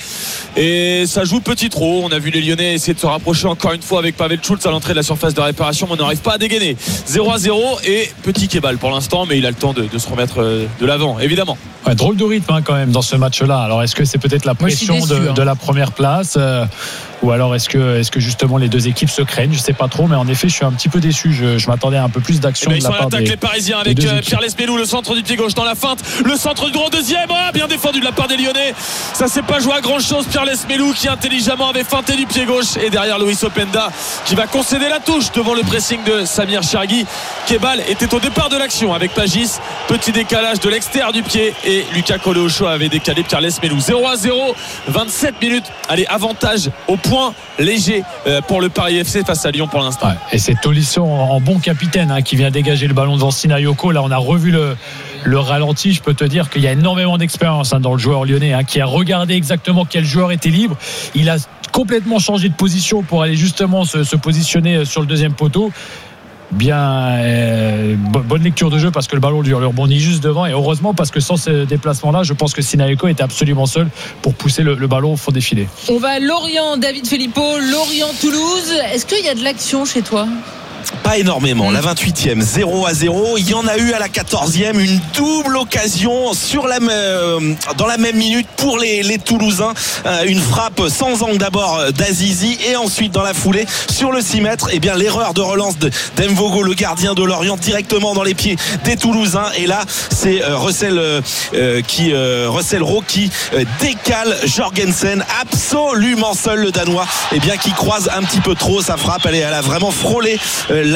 et ça joue petit trop. On a vu les Lyonnais essayer de se rapprocher encore une fois avec Pavel Schultz à l'entrée de la surface de réparation, mais on n'arrive pas à dégainer. Zéro à zéro et petit Kebal pour l'instant, mais il a le temps de, de se remettre euh, de l'avant évidemment. Ouais, drôle de rythme hein, quand même dans ce match-là. Alors est-ce que c'est peut-être la Moi, je suis pression déçu, de, hein. de la première place euh, ou alors est-ce que, est-ce que justement les deux équipes se craignent? Je sais pas trop, mais en effet je suis un petit peu déçu. Je, je m'attendais à un peu plus Et d'action ben, de ils la sont à part l'attaque des, les Parisiens des avec deux euh, équipes. Pierre Lesmelou, le centre du pied gauche dans la feinte, le centre du droit deuxième, ah, bien défendu de la part des Lyonnais. Ça s'est pas joué à grand chose. Pierre Lesmelou qui intelligemment avait feinté du pied gauche et derrière Luis Openda qui va concéder la touche devant le pressing de Samir Chergui. Kebal était au départ de l'action avec Pagis, petit décalage de l'extérieur du pied et Lucas Coleocho avait décalé Pierre Lesmelou. Zéro à zéro, vingt-sept minutes. Allez, avantage au point léger euh, pour le Paris F C face à Lyon pour l'instant. Ouais, et c'est Tolisso en, en bon capitaine hein, qui vient dégager le ballon devant Sinayoko. Là on a revu le, le ralenti. Je peux te dire qu'il y a énormément d'expérience hein, dans le joueur lyonnais hein, qui a regardé exactement quel joueur était libre. Il a complètement changé de position pour aller justement se, se positionner sur le deuxième poteau. Bien euh, bonne lecture de jeu parce que le ballon lui rebondit juste devant et heureusement parce que sans ce déplacement là je pense que Sinayoko était absolument seul pour pousser le, le ballon au fond des filets. On va à Lorient, David Filippo, Lorient-Toulouse. Est-ce qu'il y a de l'action chez toi? Pas énormément, la vingt-huitième, zéro à zéro. Il y en a eu à la quatorzième, une double occasion sur la, euh, dans la même minute pour les, les Toulousains. Euh, une frappe sans angle d'abord d'Azizi et ensuite dans la foulée sur le six mètres. Et bien l'erreur de relance de, d'Mvogo, le gardien de Lorient, directement dans les pieds des Toulousains. Et là, c'est euh, Russell, euh, qui, euh, Russell Rowe qui euh, décale Jorgensen, absolument seul le Danois. Et bien qui croise un petit peu trop sa frappe. Elle, est, elle a vraiment frôlé euh, la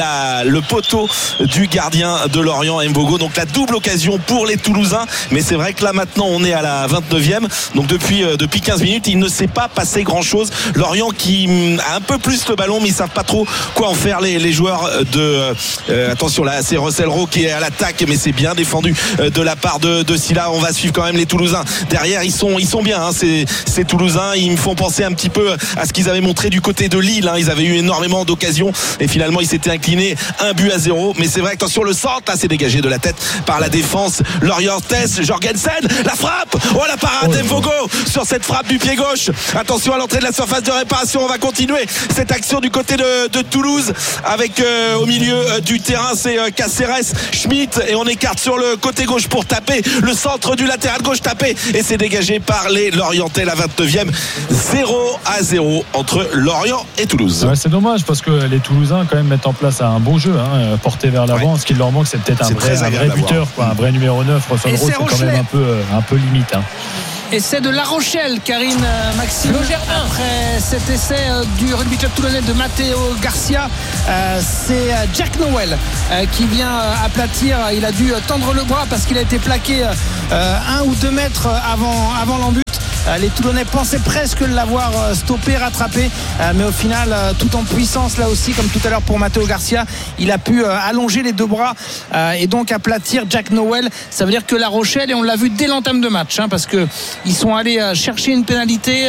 la, le poteau du gardien de Lorient, Mbogo. Donc la double occasion pour les Toulousains, mais c'est vrai que là maintenant on est à la vingt-neuvième, donc depuis, euh, depuis quinze minutes il ne s'est pas passé grand chose. Lorient qui a un peu plus le ballon, mais ils savent pas trop quoi en faire, les, les joueurs de euh, attention là c'est Russell Rowe qui est à l'attaque, mais c'est bien défendu euh, de la part de, de Silla. On va suivre quand même les Toulousains derrière, ils sont, ils sont bien hein, ces, ces Toulousains, ils me font penser un petit peu à ce qu'ils avaient montré du côté de Lille hein. Ils avaient eu énormément d'occasions et finalement ils s'étaient inclinés un but à zéro, mais c'est vrai que attention le centre là c'est dégagé de la tête par la défense lorientaise. Jorgensen, la frappe, oh la parade d'Mbogo sur cette frappe du pied gauche. Attention à l'entrée de la surface de réparation, on va continuer cette action du côté de, de Toulouse avec euh, au milieu euh, du terrain c'est euh, Caceres, Schmitt, et on écarte sur le côté gauche pour taper le centre du latéral gauche tapé et c'est dégagé par les Lorientais. La vingt-neuvième, zéro à zéro entre Lorient et Toulouse. Ouais, c'est dommage parce que les Toulousains quand même mettent en place un bon jeu hein, porté vers l'avant. Ouais. Ce qui leur manque c'est peut-être un vrai, un vrai buteur quoi, un vrai numéro neuf. Russell Rowe c'est quand même un peu, un peu limite hein. Et c'est de La Rochelle, Karine euh, Maxime, après cet essai euh, du rugby club toulonnais de Matteo Garcia. Euh, c'est euh, Jack Nowell euh, qui vient euh, aplatir. Il a dû euh, tendre le bras parce qu'il a été plaqué euh, un ou deux mètres avant, avant l'embut. Les Toulonnais pensaient presque l'avoir stoppé, rattrapé, mais au final, tout en puissance là aussi, comme tout à l'heure pour Matteo Garcia, il a pu allonger les deux bras et donc aplatir Jack Nowell. Ça veut dire que La Rochelle, et on l'a vu dès l'entame de match, hein, parce que ils sont allés chercher une pénalité,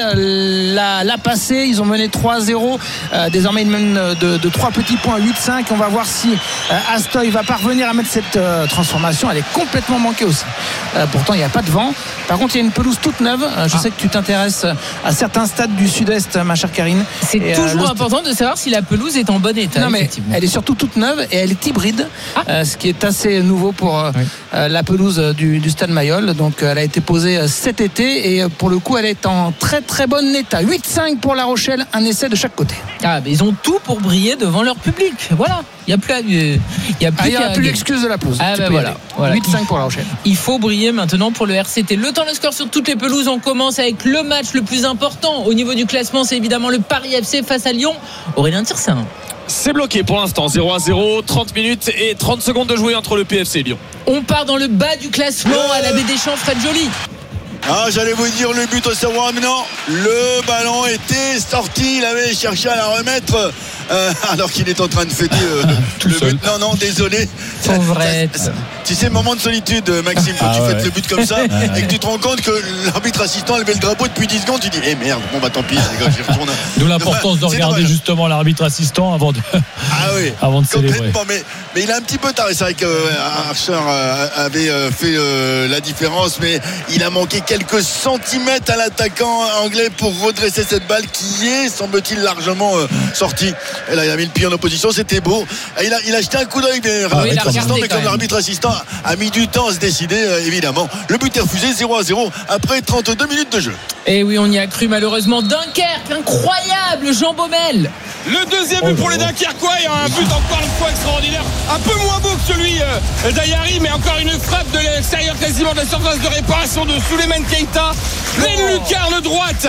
la, la passer, ils ont mené trois à zéro. Désormais, ils mènent de, de trois petits points, huit cinq. On va voir si Astoy va parvenir à mettre cette transformation. Elle est complètement manquée aussi. Pourtant, il n'y a pas de vent. Par contre, il y a une pelouse toute neuve. Je sais que tu t'intéresses à certains stades du sud-est, ma chère Karine. C'est et toujours euh, important de savoir si la pelouse est en bon état. Non, mais elle est surtout toute neuve et elle est hybride, ah. euh, ce qui est assez nouveau pour euh, oui. euh, la pelouse du, du stade Mayol. Donc elle a été posée cet été et pour le coup elle est en très très bon état. huit cinq pour La Rochelle, un essai de chaque côté. Ah, mais ils ont tout pour briller devant leur public. Voilà. Il n'y a plus, euh, il y a plus, ah, plus l'excuse de la pelouse. Ah, bah voilà. voilà. huit cinq pour La Rochelle. Il faut briller maintenant pour le R C T. Le temps, le score sur toutes les pelouses. On commence avec le match le plus important au niveau du classement. C'est évidemment le Paris F C face à Lyon. Aurélien Tirsin. C'est bloqué pour l'instant, zéro à zéro, trente minutes et trente secondes de jouer entre le P F C et Lyon. On part dans le bas du classement à la Baie des Champs, Fred Joly. Ah, j'allais vous dire le but au Savoie, mais non, le ballon était sorti, il avait cherché à la remettre euh, alors qu'il est en train de fêter euh, Tout le seul. but. Non, non, désolé. Vrai. Tu sais, moment de solitude, Maxime, quand ah, tu ouais. fêtes le but comme ça et que tu te rends compte que l'arbitre assistant a levé le drapeau depuis dix secondes, tu dis, eh merde, bon bah tant pis, les gars, j'y retourne. D'où l'importance de regarder dommage. Justement l'arbitre assistant avant de, ah oui, avant de célébrer. Mais, mais il a un petit peu tard, c'est vrai qu'Archer euh, avait euh, fait euh, la différence, mais il a manqué quelques centimètres à l'attaquant anglais pour redresser cette balle qui est, semble-t-il, largement euh, sortie. Et là, il a mis le pied en opposition, c'était beau. Et il, a, il a jeté un coup d'œil, mais, ah, oui, assistant, mais comme l'arbitre assistant a mis du temps à se décider, euh, évidemment. Le but est refusé, zéro à zéro, après trente-deux minutes de jeu. Et oui, on y a cru malheureusement. Dunkerque, incroyable, Jean Baumel. Le deuxième but oh, pour les Dunkerquois, et un but encore une fois extraordinaire, un peu moins beau que celui euh, d'Ayari, mais encore une frappe de l'extérieur quasiment de la surface de réparation de Souleymane Keita, pleine oh. lucarne droite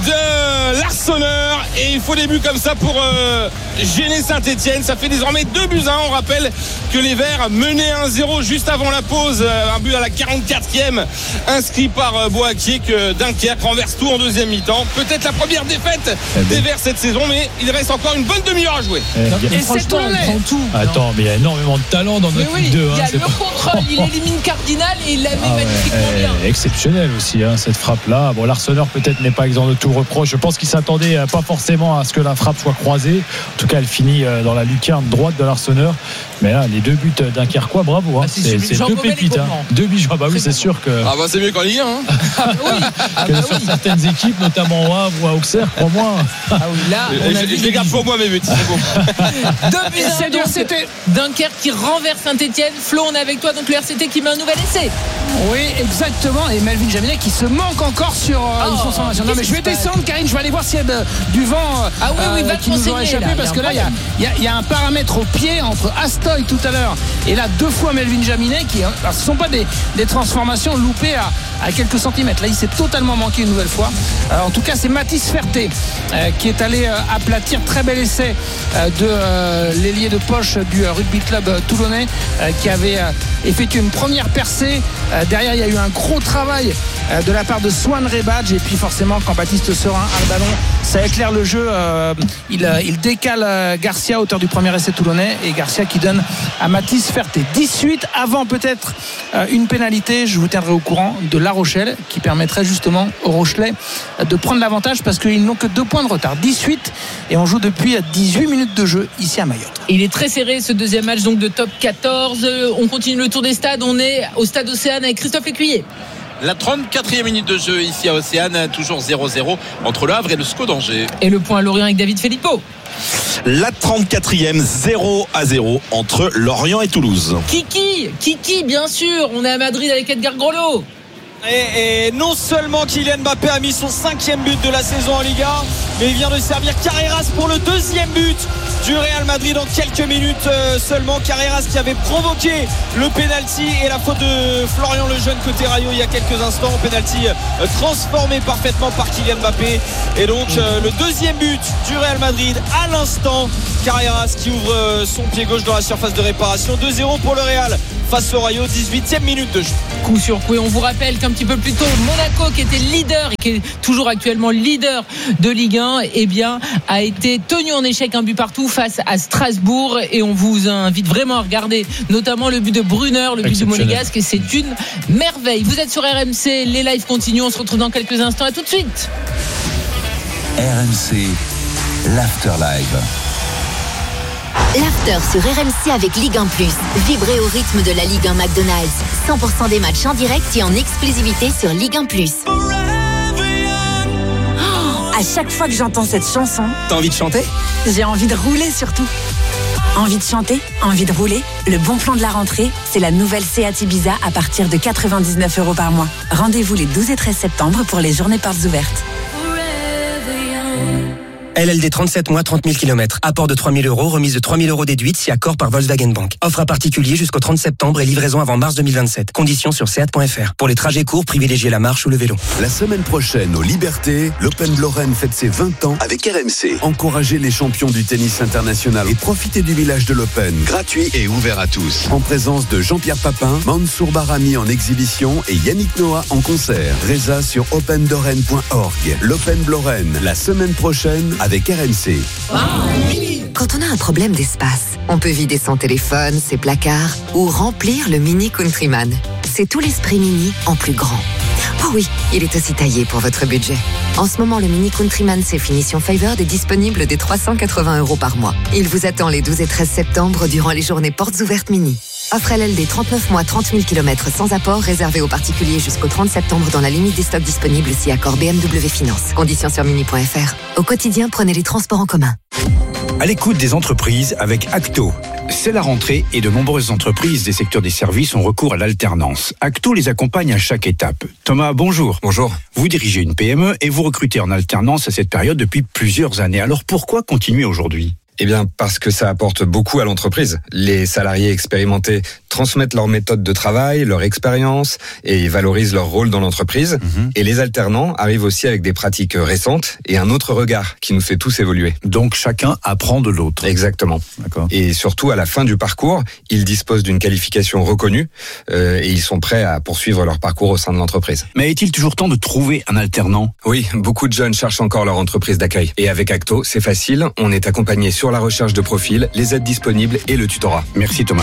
de l'Arseneur, et il faut des buts comme ça pour euh, gêner Saint-Etienne. Ça fait désormais deux buts à un. On rappelle que les Verts menaient un zéro juste avant la pause, un but à la quarante-quatrième inscrit par euh, Boakier, que Dunkerque renverse tout en deuxième mi-temps. Peut-être la première défaite des Verts cette saison, mais il reste encore une bonne demi-heure à jouer. Et, et c'est tout. Attends, mais il y a énormément de talent dans notre Ligue oui, deux. Il y a hein, le contrôle, il élimine Cardinal et il la met ah ouais, magnifiquement eh, bien. Exceptionnel aussi, hein, cette frappe-là. Bon, l'Arseneur peut-être n'est pas exempt de tout reproche. Je pense qu'il s'attendait euh, pas forcément à ce que la frappe soit croisée. En tout cas, elle finit euh, dans la lucarne droite de l'Arseneur. Mais là, les deux buts dunkerquois, bravo. Hein. Ah, c'est c'est deux pépites. Hein. Deux buts. Ah bah oui, c'est sûr que. Ah bah c'est mieux qu'en Ligue un. Hein. Ah bah oui. Ah que bah sur oui. certaines équipes, notamment au Havre ou à Auxerre, crois-moi. Ah oui, là, on a je, je les garde pour moi mes buts. C'est bon. Deux buts. C'est donc c'était Dunkerque qui renverse Saint-Etienne. Flo, on est avec toi, donc le R C T qui met un nouvel essai. Oui, exactement. Et Melvin Jaminet qui se manque encore sur euh, oh, une transformation. Non, mais je vais descendre, Karine. Je vais aller voir s'il y a de, du vent euh, ah oui, oui, va qui nous aurait échappé. Là, parce que là, il y a, y, a, y a un paramètre au pied entre Astoy tout à l'heure et là, deux fois Melvin Jaminet qui. Alors, ce ne sont pas des, des transformations loupées à, à quelques centimètres. Là, il s'est totalement manqué une nouvelle fois. Euh, en tout cas, c'est Mathis Ferté euh, qui est allé euh, aplatir. Très bel essai euh, de euh, l'ailier de poche du euh, rugby club euh, toulonnais euh, qui avait euh, effectué une première percée. Euh, derrière, il y a eu un gros travail euh, de la part de Swan Rebadge. Et puis forcément, quand Baptiste Serin a le ballon, ça éclaire le jeu. Euh, il, euh, il décale euh, Garcia, auteur du premier essai toulonnais, et Garcia qui donne à Mathis Ferté. dix-huit avant peut-être euh, une pénalité. Je vous tiendrai au courant de La Rochelle qui permettrait justement aux Rochelais de prendre l'avantage parce qu'ils n'ont que deux points de retard. dix-huit et on joue depuis dix-huit minutes de jeu ici à Mayotte. Il est très serré ce deuxième match donc de top quatorze. On continue le tour des stades. On est au stade Océane avec Christophe Lécuyer. La trente-quatrième minute de jeu ici à Océane, toujours zéro zéro entre le Havre et le S C O d'Angers. Et le point à Lorient avec David Filippo. La trente-quatrième, zéro à zéro entre Lorient et Toulouse. Kiki, Kiki bien sûr. On est à Madrid avec Edgar Groslo. Et, et non seulement Kylian Mbappé a mis son cinquième but de la saison en Liga, mais il vient de servir Carreras pour le deuxième but du Real Madrid en quelques minutes euh, seulement. Carreras qui avait provoqué le penalty et la faute de Florian Lejeune côté Rayo il y a quelques instants. Penalty euh, transformé parfaitement par Kylian Mbappé. Et donc euh, le deuxième but du Real Madrid à l'instant. Carreras qui ouvre euh, son pied gauche dans la surface de réparation. deux zéro pour le Real face au Rayo, dix-huitième minute de jeu. Coup sur coup, et on vous rappelle qu'un petit peu plus tôt, Monaco, qui était leader et qui est toujours actuellement leader de Ligue un, eh bien, a été tenu en échec un but partout face à Strasbourg. Et on vous invite vraiment à regarder notamment le but de Brunner, le but du Monégasque, et c'est une merveille. Vous êtes sur R M C, les lives continuent, on se retrouve dans quelques instants. À tout de suite. R M C, l'Afterlive. L'after sur R M C avec Ligue un plus. Vibrez au rythme de la Ligue un McDonald's. cent pour cent des matchs en direct et en exclusivité sur Ligue un plus. Oh, à chaque fois que j'entends cette chanson, t'as envie de chanter ? J'ai envie de rouler surtout. Envie de chanter ? Envie de rouler ? Le bon plan de la rentrée, c'est la nouvelle Seat Ibiza à partir de quatre-vingt-dix-neuf euros par mois. Rendez-vous les douze et treize septembre pour les journées portes ouvertes. L L D trente-sept mois, trente mille kilomètres. Apport de trois mille euros, remise de trois mille euros déduite si accord par Volkswagen Bank. Offre à particulier jusqu'au trente septembre et livraison avant mars deux mille vingt-sept. Conditions sur seat point f r. Pour les trajets courts, privilégiez la marche ou le vélo. La semaine prochaine, aux Libertés, l'Open de Lorraine fête ses vingt ans avec R M C. Encouragez les champions du tennis international et profitez du village de l'Open. Gratuit et ouvert à tous. En présence de Jean-Pierre Papin, Mansour Barami en exhibition et Yannick Noah en concert. Résa sur open lorraine point org. L'Open de Lorraine, la semaine prochaine avec R M C. Quand on a un problème d'espace, on peut vider son téléphone, ses placards ou remplir le Mini Countryman. C'est tout l'esprit Mini en plus grand. Oh oui, il est aussi taillé pour votre budget. En ce moment, le Mini Countryman C Finition Favored est disponible dès trois cent quatre-vingts euros par mois. Il vous attend les douze et treize septembre durant les journées portes ouvertes Mini. Offre L L D trente-neuf mois, trente mille kilomètres sans apport, réservé aux particuliers jusqu'au trente septembre dans la limite des stocks disponibles si accord B M W Finance. Conditions sur mini point f r. Au quotidien, prenez les transports en commun. À l'écoute des entreprises avec Acto. C'est la rentrée et de nombreuses entreprises des secteurs des services ont recours à l'alternance. Acto les accompagne à chaque étape. Thomas, bonjour. Bonjour. Vous dirigez une P M E et vous recrutez en alternance à cette période depuis plusieurs années. Alors pourquoi continuer aujourd'hui ? Eh bien, parce que ça apporte beaucoup à l'entreprise. Les salariés expérimentés transmettent leur méthode de travail, leur expérience et valorisent leur rôle dans l'entreprise. Mmh. Et les alternants arrivent aussi avec des pratiques récentes et un autre regard qui nous fait tous évoluer. Donc chacun apprend de l'autre. Exactement. D'accord. Et surtout, à la fin du parcours, ils disposent d'une qualification reconnue euh, et ils sont prêts à poursuivre leur parcours au sein de l'entreprise. Mais est-il toujours temps de trouver un alternant ? Oui, beaucoup de jeunes cherchent encore leur entreprise d'accueil. Et avec Acto, c'est facile, on est accompagné sur la recherche de profil, les aides disponibles et le tutorat. Merci Thomas.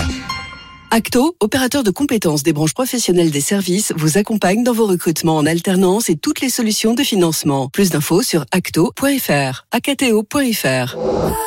Acto, opérateur de compétences des branches professionnelles des services, vous accompagne dans vos recrutements en alternance et toutes les solutions de financement. Plus d'infos sur acto point f r, acto point f r.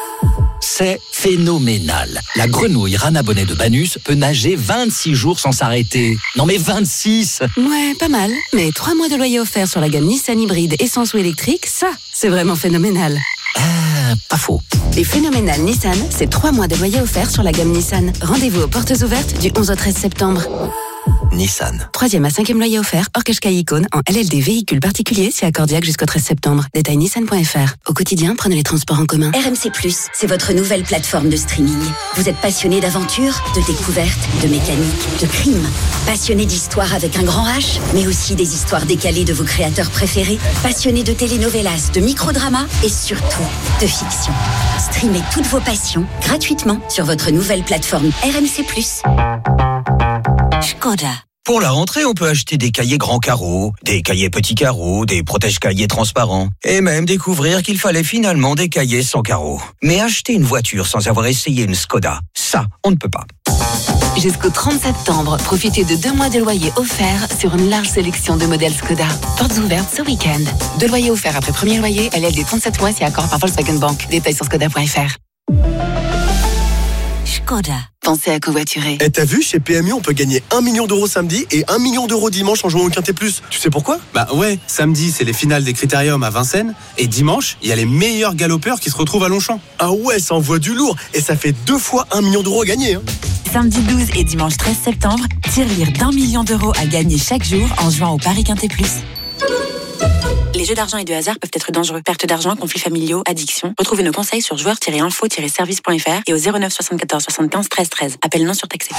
C'est phénoménal. La grenouille rana bonnet de Banus peut nager vingt-six jours sans s'arrêter. Non mais vingt-six! Ouais, pas mal. Mais trois mois de loyer offert sur la gamme Nissan hybride essence ou électrique, ça, c'est vraiment phénoménal. Euh, pas faux. Les phénoménales Nissan, c'est trois mois de loyer offert sur la gamme Nissan. Rendez-vous aux portes ouvertes du onze au treize septembre. Nissan. Troisième à cinquième loyer offert, hors Qashqai Icône, en L L D véhicule particulier, c'est accordiaque jusqu'au treize septembre. Détail nissan point f r. Au quotidien, prenez les transports en commun. R M C plus, c'est votre nouvelle plateforme de streaming. Vous êtes passionné d'aventure, de découverte, de mécanique, de crime. Passionné d'histoire avec un grand H, mais aussi des histoires décalées de vos créateurs préférés. Passionné de telenovelas, de microdramas et surtout de fiction. Streamez toutes vos passions gratuitement sur votre nouvelle plateforme R M C plus. Skoda. Pour la rentrée, on peut acheter des cahiers grands carreaux, des cahiers petits carreaux, des protège-cahiers transparents, et même découvrir qu'il fallait finalement des cahiers sans carreaux. Mais acheter une voiture sans avoir essayé une Skoda, ça, on ne peut pas. Jusqu'au trente septembre, profitez de deux mois de loyer offerts sur une large sélection de modèles Skoda. Portes ouvertes ce week-end. Deux loyers offerts après premier loyer, L L D trente-sept mois si accord par Volkswagen Bank. Détails sur skoda point f r. Skoda. Pensez à covoiturer. Et t'as vu, chez P M U, on peut gagner un million d'euros samedi et un million d'euros dimanche en jouant au Quintet Plus. Tu sais pourquoi? Bah ouais, samedi, c'est les finales des Critériums à Vincennes. Et dimanche, il y a les meilleurs galopeurs qui se retrouvent à Longchamp. Ah ouais, ça envoie du lourd. Et ça fait deux fois un million d'euros à gagner. Hein. Samedi douze et dimanche treize septembre, tirelire d'un million d'euros à gagner chaque jour en jouant au Paris Quintet Plus. Les jeux d'argent et de hasard peuvent être dangereux. Perte d'argent, conflits familiaux, addiction. Retrouvez nos conseils sur joueurs tiret info tiret service point f r et au zéro neuf soixante-quatorze soixante-quinze treize treize. Appel non surtaxé.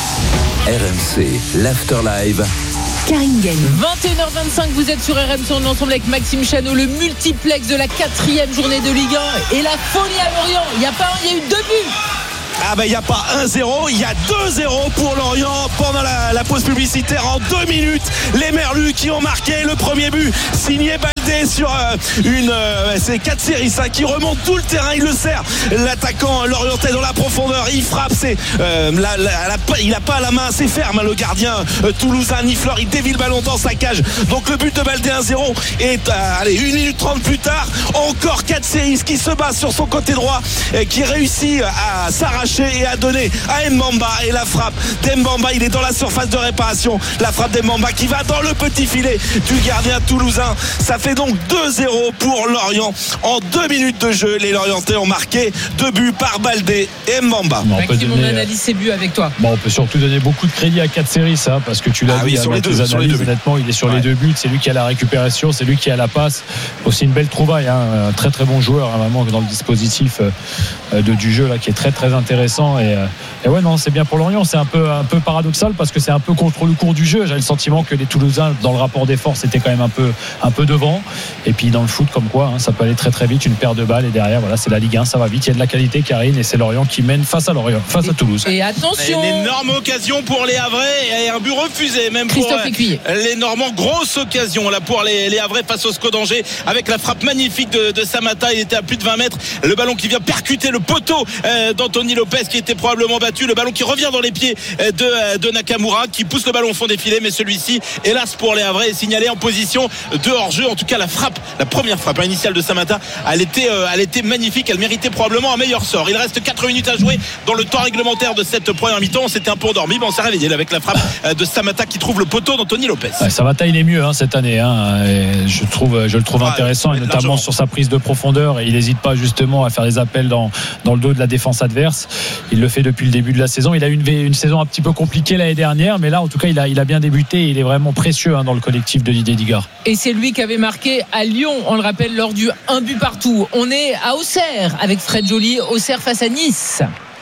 R M C, l'Afterlive. Karine Gagne. vingt et une heures vingt-cinq, vous êtes sur R M C, on est ensemble avec Maxime Chanot, le multiplex de la quatrième journée de Ligue un et la folie à Lorient. Il n'y a pas un, il y a eu deux buts. Ah ben il n'y a pas un zéro, il y a deux zéro pour Lorient pendant la, la pause publicitaire en deux minutes. Les Merlus qui ont marqué le premier but, signé Baldé sur euh, une euh, c'est quatre séries ça qui remonte tout le terrain, il le sert. L'attaquant lorientais dans la profondeur, il frappe, c'est euh, la, la, la, il n'a pas la main assez ferme hein, le gardien euh, toulousain Nifleur, il dévie le ballon dans sa cage. Donc le but de Baldé un zéro et euh, allez une minute trente plus tard, encore quatre séries qui se bat sur son côté droit et qui réussit à s'arracher et a donné à Mbamba et la frappe d'Mbamba, il est dans la surface de réparation, la frappe d'Mbamba qui va dans le petit filet du gardien toulousain. Ça fait donc deux zéro pour Lorient en deux minutes de jeu. Les Lorientais ont marqué deux buts par Baldé et Mbamba. Bon, on peut donner, on analyse ces buts avec toi. Bon, on peut surtout donner beaucoup de crédit à quatre séries ça, parce que tu l'as ah dit oui, sur les deux, analyses, sur les deux honnêtement il est sur ouais. les deux buts, c'est lui qui a la récupération, c'est lui qui a la passe, aussi une belle trouvaille hein. Un très très bon joueur hein, vraiment dans le dispositif euh, de, du jeu là qui est très très intéressant. Et, et ouais non c'est bien pour Lorient, c'est un peu, un peu paradoxal parce que c'est un peu contre le cours du jeu. J'avais le sentiment que les Toulousains dans le rapport des forces étaient quand même un peu, un peu devant, et puis dans le foot comme quoi hein, ça peut aller très très vite, une paire de balles et derrière voilà c'est la Ligue un, ça va vite, il y a de la qualité Karine et c'est Lorient qui mène face à Lorient, face à Toulouse. Et attention, une énorme occasion pour les Havrais et un but refusé même Christophe pour Écuyer. les Normands, grosse occasion là pour les, les Havrais face au S C O d'Angers avec la frappe magnifique de, de Samata, il était à plus de vingt mètres, le ballon qui vient percuter le poteau euh, d'Anthony Lopez qui était probablement battu, le ballon qui revient dans les pieds de, de Nakamura qui pousse le ballon au fond des filets, mais celui-ci hélas pour les Havrais est signalé en position de hors-jeu. En tout cas la frappe, la première frappe initiale de Samata, elle était, euh, elle était magnifique, elle méritait probablement un meilleur sort. Il reste quatre minutes à jouer dans le temps réglementaire de cette première mi-temps, on s'était un peu endormi, mais on s'est réveillé avec la frappe de Samata qui trouve le poteau d'Anthony Lopez. Ouais, Samata il est mieux hein, cette année hein, et je, trouve, je le trouve ah, intéressant et notamment largement sur sa prise de profondeur, et il n'hésite pas justement à faire des appels dans, dans le dos de la défense adverse. Il le fait depuis le début de la saison. Il a eu une, une saison un petit peu compliquée l'année dernière, mais là en tout cas il a, il a bien débuté et il est vraiment précieux hein, dans le collectif de Didier Digard. Et c'est lui qui avait marqué à Lyon, on le rappelle, lors du un but partout. On est à Auxerre avec Fred Joly, Auxerre face à Nice.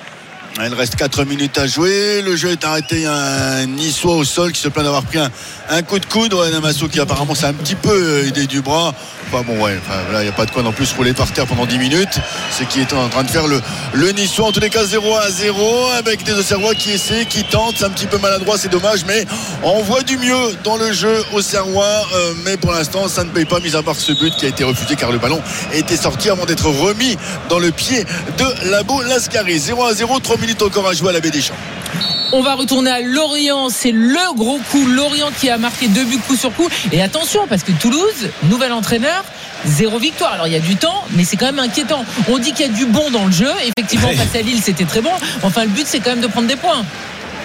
Il reste quatre minutes à jouer. Le jeu est arrêté. Il y a un Niçois au sol qui se plaint d'avoir pris un, un coup de coude. Ouais, Namasso qui apparemment s'est un petit peu aidé du bras. Enfin bon, ouais, enfin, là, il n'y a pas de quoi non plus rouler par terre pendant dix minutes. C'est qui est en train de faire le, le Niçois. En tous les cas, zéro à zéro avec des Auxerrois qui essaient, qui tentent. C'est un petit peu maladroit, c'est dommage, mais on voit du mieux dans le jeu Auxerrois. Euh, mais pour l'instant, ça ne paye pas, mis à part ce but qui a été refusé car le ballon était sorti avant d'être remis dans le pied de Labo Lascari. zéro à zéro, trois minutes encore à jouer à la Baie des Champs. On va retourner à Lorient, c'est le gros coup, Lorient qui a marqué deux buts coup sur coup, et attention parce que Toulouse, nouvel entraîneur, zéro victoire. Alors il y a du temps, mais c'est quand même inquiétant. On dit qu'il y a du bon dans le jeu, effectivement face à Lille c'était très bon, enfin le but c'est quand même de prendre des points.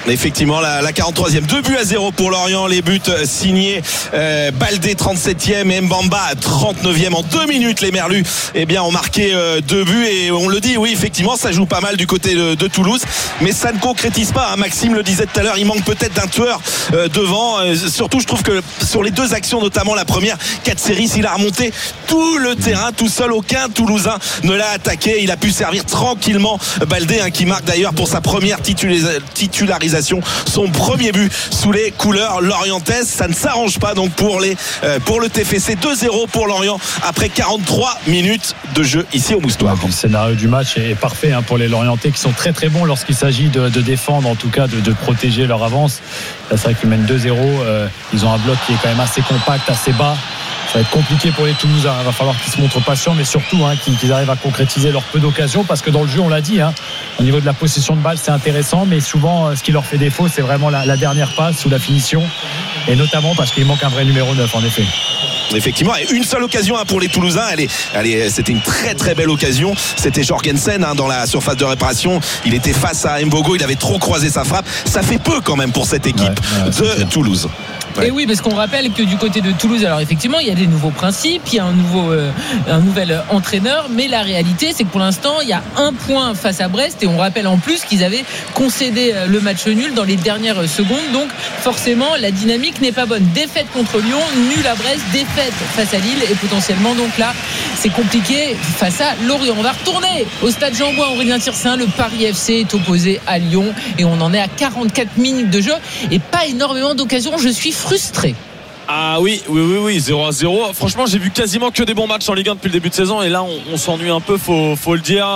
Effectivement, la, la quarante-troisième, deux buts à zéro pour Lorient. Les buts signés euh, Baldé trente-septième et Mbamba trente-neuvième. En deux minutes, les Merlus eh bien, ont marqué euh, deux buts. Et on le dit, oui, effectivement, ça joue pas mal du côté de, de Toulouse. Mais ça ne concrétise pas. Hein. Maxime le disait tout à l'heure, il manque peut-être d'un tueur euh, devant. Euh, surtout, je trouve que sur les deux actions, notamment la première, Katseris, il a remonté tout le terrain tout seul. Aucun Toulousain ne l'a attaqué. Il a pu servir tranquillement Baldé, hein, qui marque d'ailleurs pour sa première titula- titularisation. Son premier but sous les couleurs lorientaises. Ça ne s'arrange pas donc pour, les, euh, pour le T F C. Deux zéro pour Lorient après quarante-trois minutes de jeu ici au Moustoir. Le scénario du match est parfait hein, pour les Lorientais qui sont très très bons lorsqu'il s'agit de, de défendre, en tout cas de, de protéger leur avance. Là, c'est vrai qu'ils mènent deux zéro. Euh, ils ont un bloc qui est quand même assez compact, assez bas. Ça va être compliqué pour les Toulousains. Il va falloir qu'ils se montrent patients, mais surtout hein, qu'ils, qu'ils arrivent à concrétiser leur peu d'occasions, parce que dans le jeu, on l'a dit, hein, au niveau de la possession de balle, c'est intéressant, mais souvent, ce qui leur fait défaut, c'est vraiment la, la dernière passe ou la finition, et notamment parce qu'il manque un vrai numéro neuf, en effet. Effectivement, et une seule occasion hein, pour les Toulousains. Elle est, elle est, c'était une très très belle occasion. C'était Jorgensen hein, dans la surface de réparation. Il était face à Mbogo. Il avait trop croisé sa frappe. Ça fait peu quand même pour cette équipe ouais, ouais, de Toulouse. Ouais. Et oui, parce qu'on rappelle que du côté de Toulouse, alors effectivement, il y a des nouveaux principes, il y a un nouveau, euh, un nouvel entraîneur, mais la réalité, c'est que pour l'instant, il y a un point face à Brest, et on rappelle en plus qu'ils avaient concédé le match nul dans les dernières secondes. Donc, forcément, la dynamique n'est pas bonne. Défaite contre Lyon, nul à Brest, défaite face à Lille, et potentiellement, donc là, c'est compliqué face à Lorient. On va retourner au stade Jean-Bouin, Aurélien Tirsin. Le Paris F C est opposé à Lyon, et on en est à quarante-quatre minutes de jeu, et pas énormément d'occasions. Je suis frustré. Ah oui, oui, oui, oui, zéro à zéro. Franchement, j'ai vu quasiment que des bons matchs en Ligue un depuis le début de saison, et là, on, on s'ennuie un peu, faut, faut le dire.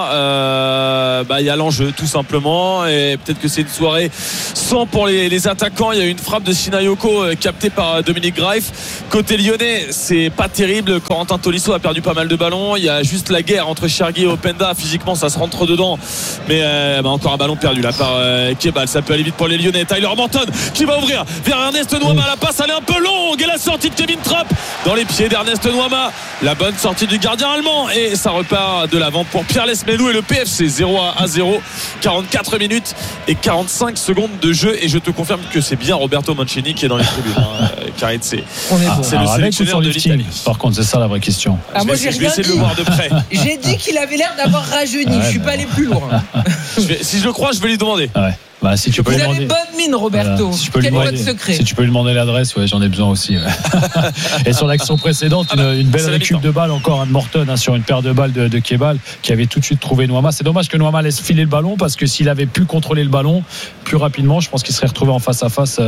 Euh, bah, il y a l'enjeu, tout simplement, et peut-être que c'est une soirée sans pour les, les attaquants. Il y a eu une frappe de Sinayoko euh, captée par Dominique Greif. Côté lyonnais, c'est pas terrible. Corentin Tolisso a perdu pas mal de ballons. Il y a juste la guerre entre Chergui et Openda. Physiquement, ça se rentre dedans, mais euh, bah, encore un ballon perdu là par euh, Kebal. Ça peut aller vite pour les Lyonnais. Tyler Morton qui va ouvrir vers Ernest Nouama. La passe, elle est un peu longue. Et la sortie de Kevin Trapp dans les pieds d'Ernest Nouama, la bonne sortie du gardien allemand, et ça repart de l'avant pour Pierre Lesmelou et le P F C. Zéro à zéro, quarante-quatre minutes et quarante-cinq secondes de jeu, et je te confirme que c'est bien Roberto Mancini qui est dans les tribunes hein, car c'est, on est ah, bon. c'est le sélectionneur de l'Italie. Par contre, c'est ça la vraie question. Ah, moi, je j'ai vais, je vais rien essayer dit. de le voir de près. J'ai dit qu'il avait l'air d'avoir rajeuni. Ouais, je suis mais... pas allé plus loin. je vais, si je le crois, je vais lui demander. Ouais. Bah, si tu peux Vous lui avez demander... bonne mine, Roberto. Voilà. Si tu peux Quel lui est demander... votre secret? Si tu peux lui demander l'adresse, ouais, j'en ai besoin aussi. Ouais. Et sur l'action précédente, ah bah, une, une belle récup de balle encore, un de Morton hein, sur une paire de balles de, de Kebal qui avait tout de suite trouvé Nouama. C'est dommage que Nouama laisse filer le ballon, parce que s'il avait pu contrôler le ballon plus rapidement, je pense qu'il serait retrouvé en face à face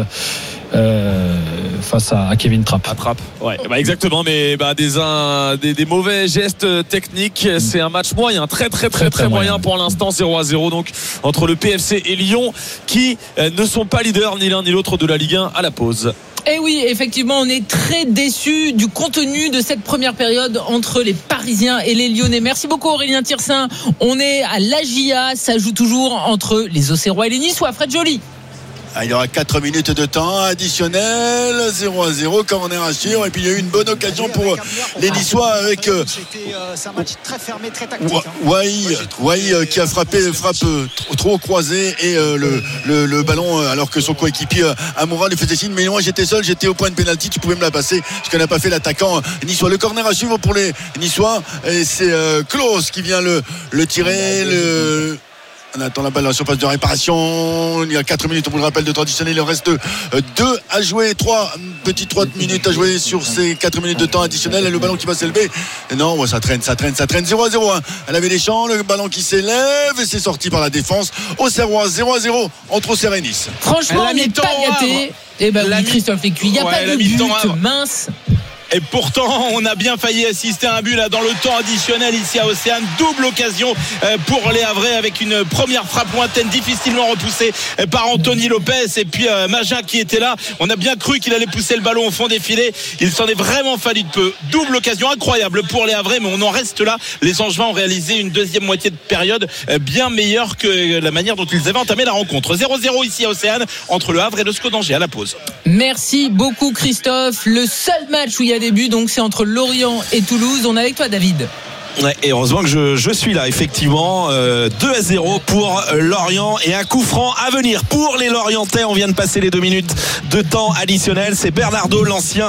euh, face à, à Kevin Trapp. À Trapp, ouais, bah exactement. Mais bah, des, un, des, des mauvais gestes techniques. C'est un match moyen, très très très très, très, très moyen, moyen pour l'instant. Zéro à zéro donc entre le P F C et Lyon, qui ne sont pas leaders ni l'un ni l'autre de la Ligue un à la pause. Et oui, effectivement, on est très déçus du contenu de cette première période entre les Parisiens et les Lyonnais. Merci beaucoup Aurélien Tirsin. On est à l'A J A, ça joue toujours entre les Auxerrois et les Niçois. Fred Joly. Ah, il y aura quatre minutes de temps additionnel, zéro à zéro, corner à suivre. Et puis il y a eu une bonne occasion pour les Niçois avec euh, Wai qui a frappé frappe trop, trop croisée, et euh, le, le, le ballon, alors que son coéquipier Amoura lui faisait signe, mais moi j'étais seul, j'étais au point de pénalty, tu pouvais me la passer, ce que n'a pas fait l'attaquant niçois. Le corner à suivre pour les Niçois, et c'est euh, Klaus qui vient le, le tirer. Le On attend la balle dans la surface de réparation. Il y a quatre minutes, on vous le rappelle, de traditionnel. Il en reste deux à jouer. trois petites trois minutes à jouer sur ces quatre minutes de temps additionnel. Et le ballon qui va s'élever. Et non, ouais, ça traîne, ça traîne, ça traîne. zéro à zéro. Hein. Elle avait les champs, le ballon qui s'élève, et c'est sorti par la défense. Auxerrois, zéro à zéro entre Auxerre et Nice. Franchement, on n'est pas gâtés. Et ben oui, Christophe Lécuy. Il n'y a ouais, pas de but mince. Et pourtant, on a bien failli assister à un but là dans le temps additionnel ici à Océane. Double occasion pour les Havrais, avec une première frappe lointaine difficilement repoussée par Anthony Lopez, et puis euh, Magin qui était là. On a bien cru qu'il allait pousser le ballon au fond des filets. Il s'en est vraiment fallu de peu. Double occasion incroyable pour les Havrais, mais on en reste là. Les Angevins ont réalisé une deuxième moitié de période bien meilleure que la manière dont ils avaient entamé la rencontre. zéro zéro ici à Océane entre le Havre et le SCO d'Angers à la pause. Merci beaucoup Christophe. Le seul match où il y a des buts, donc c'est entre Lorient et Toulouse. On est avec toi David. Ouais, et heureusement que je, je suis là, effectivement. euh, deux à zéro pour Lorient et un coup franc à venir pour les Lorientais. On vient de passer les deux minutes de temps additionnel. C'est Bernardo, l'ancien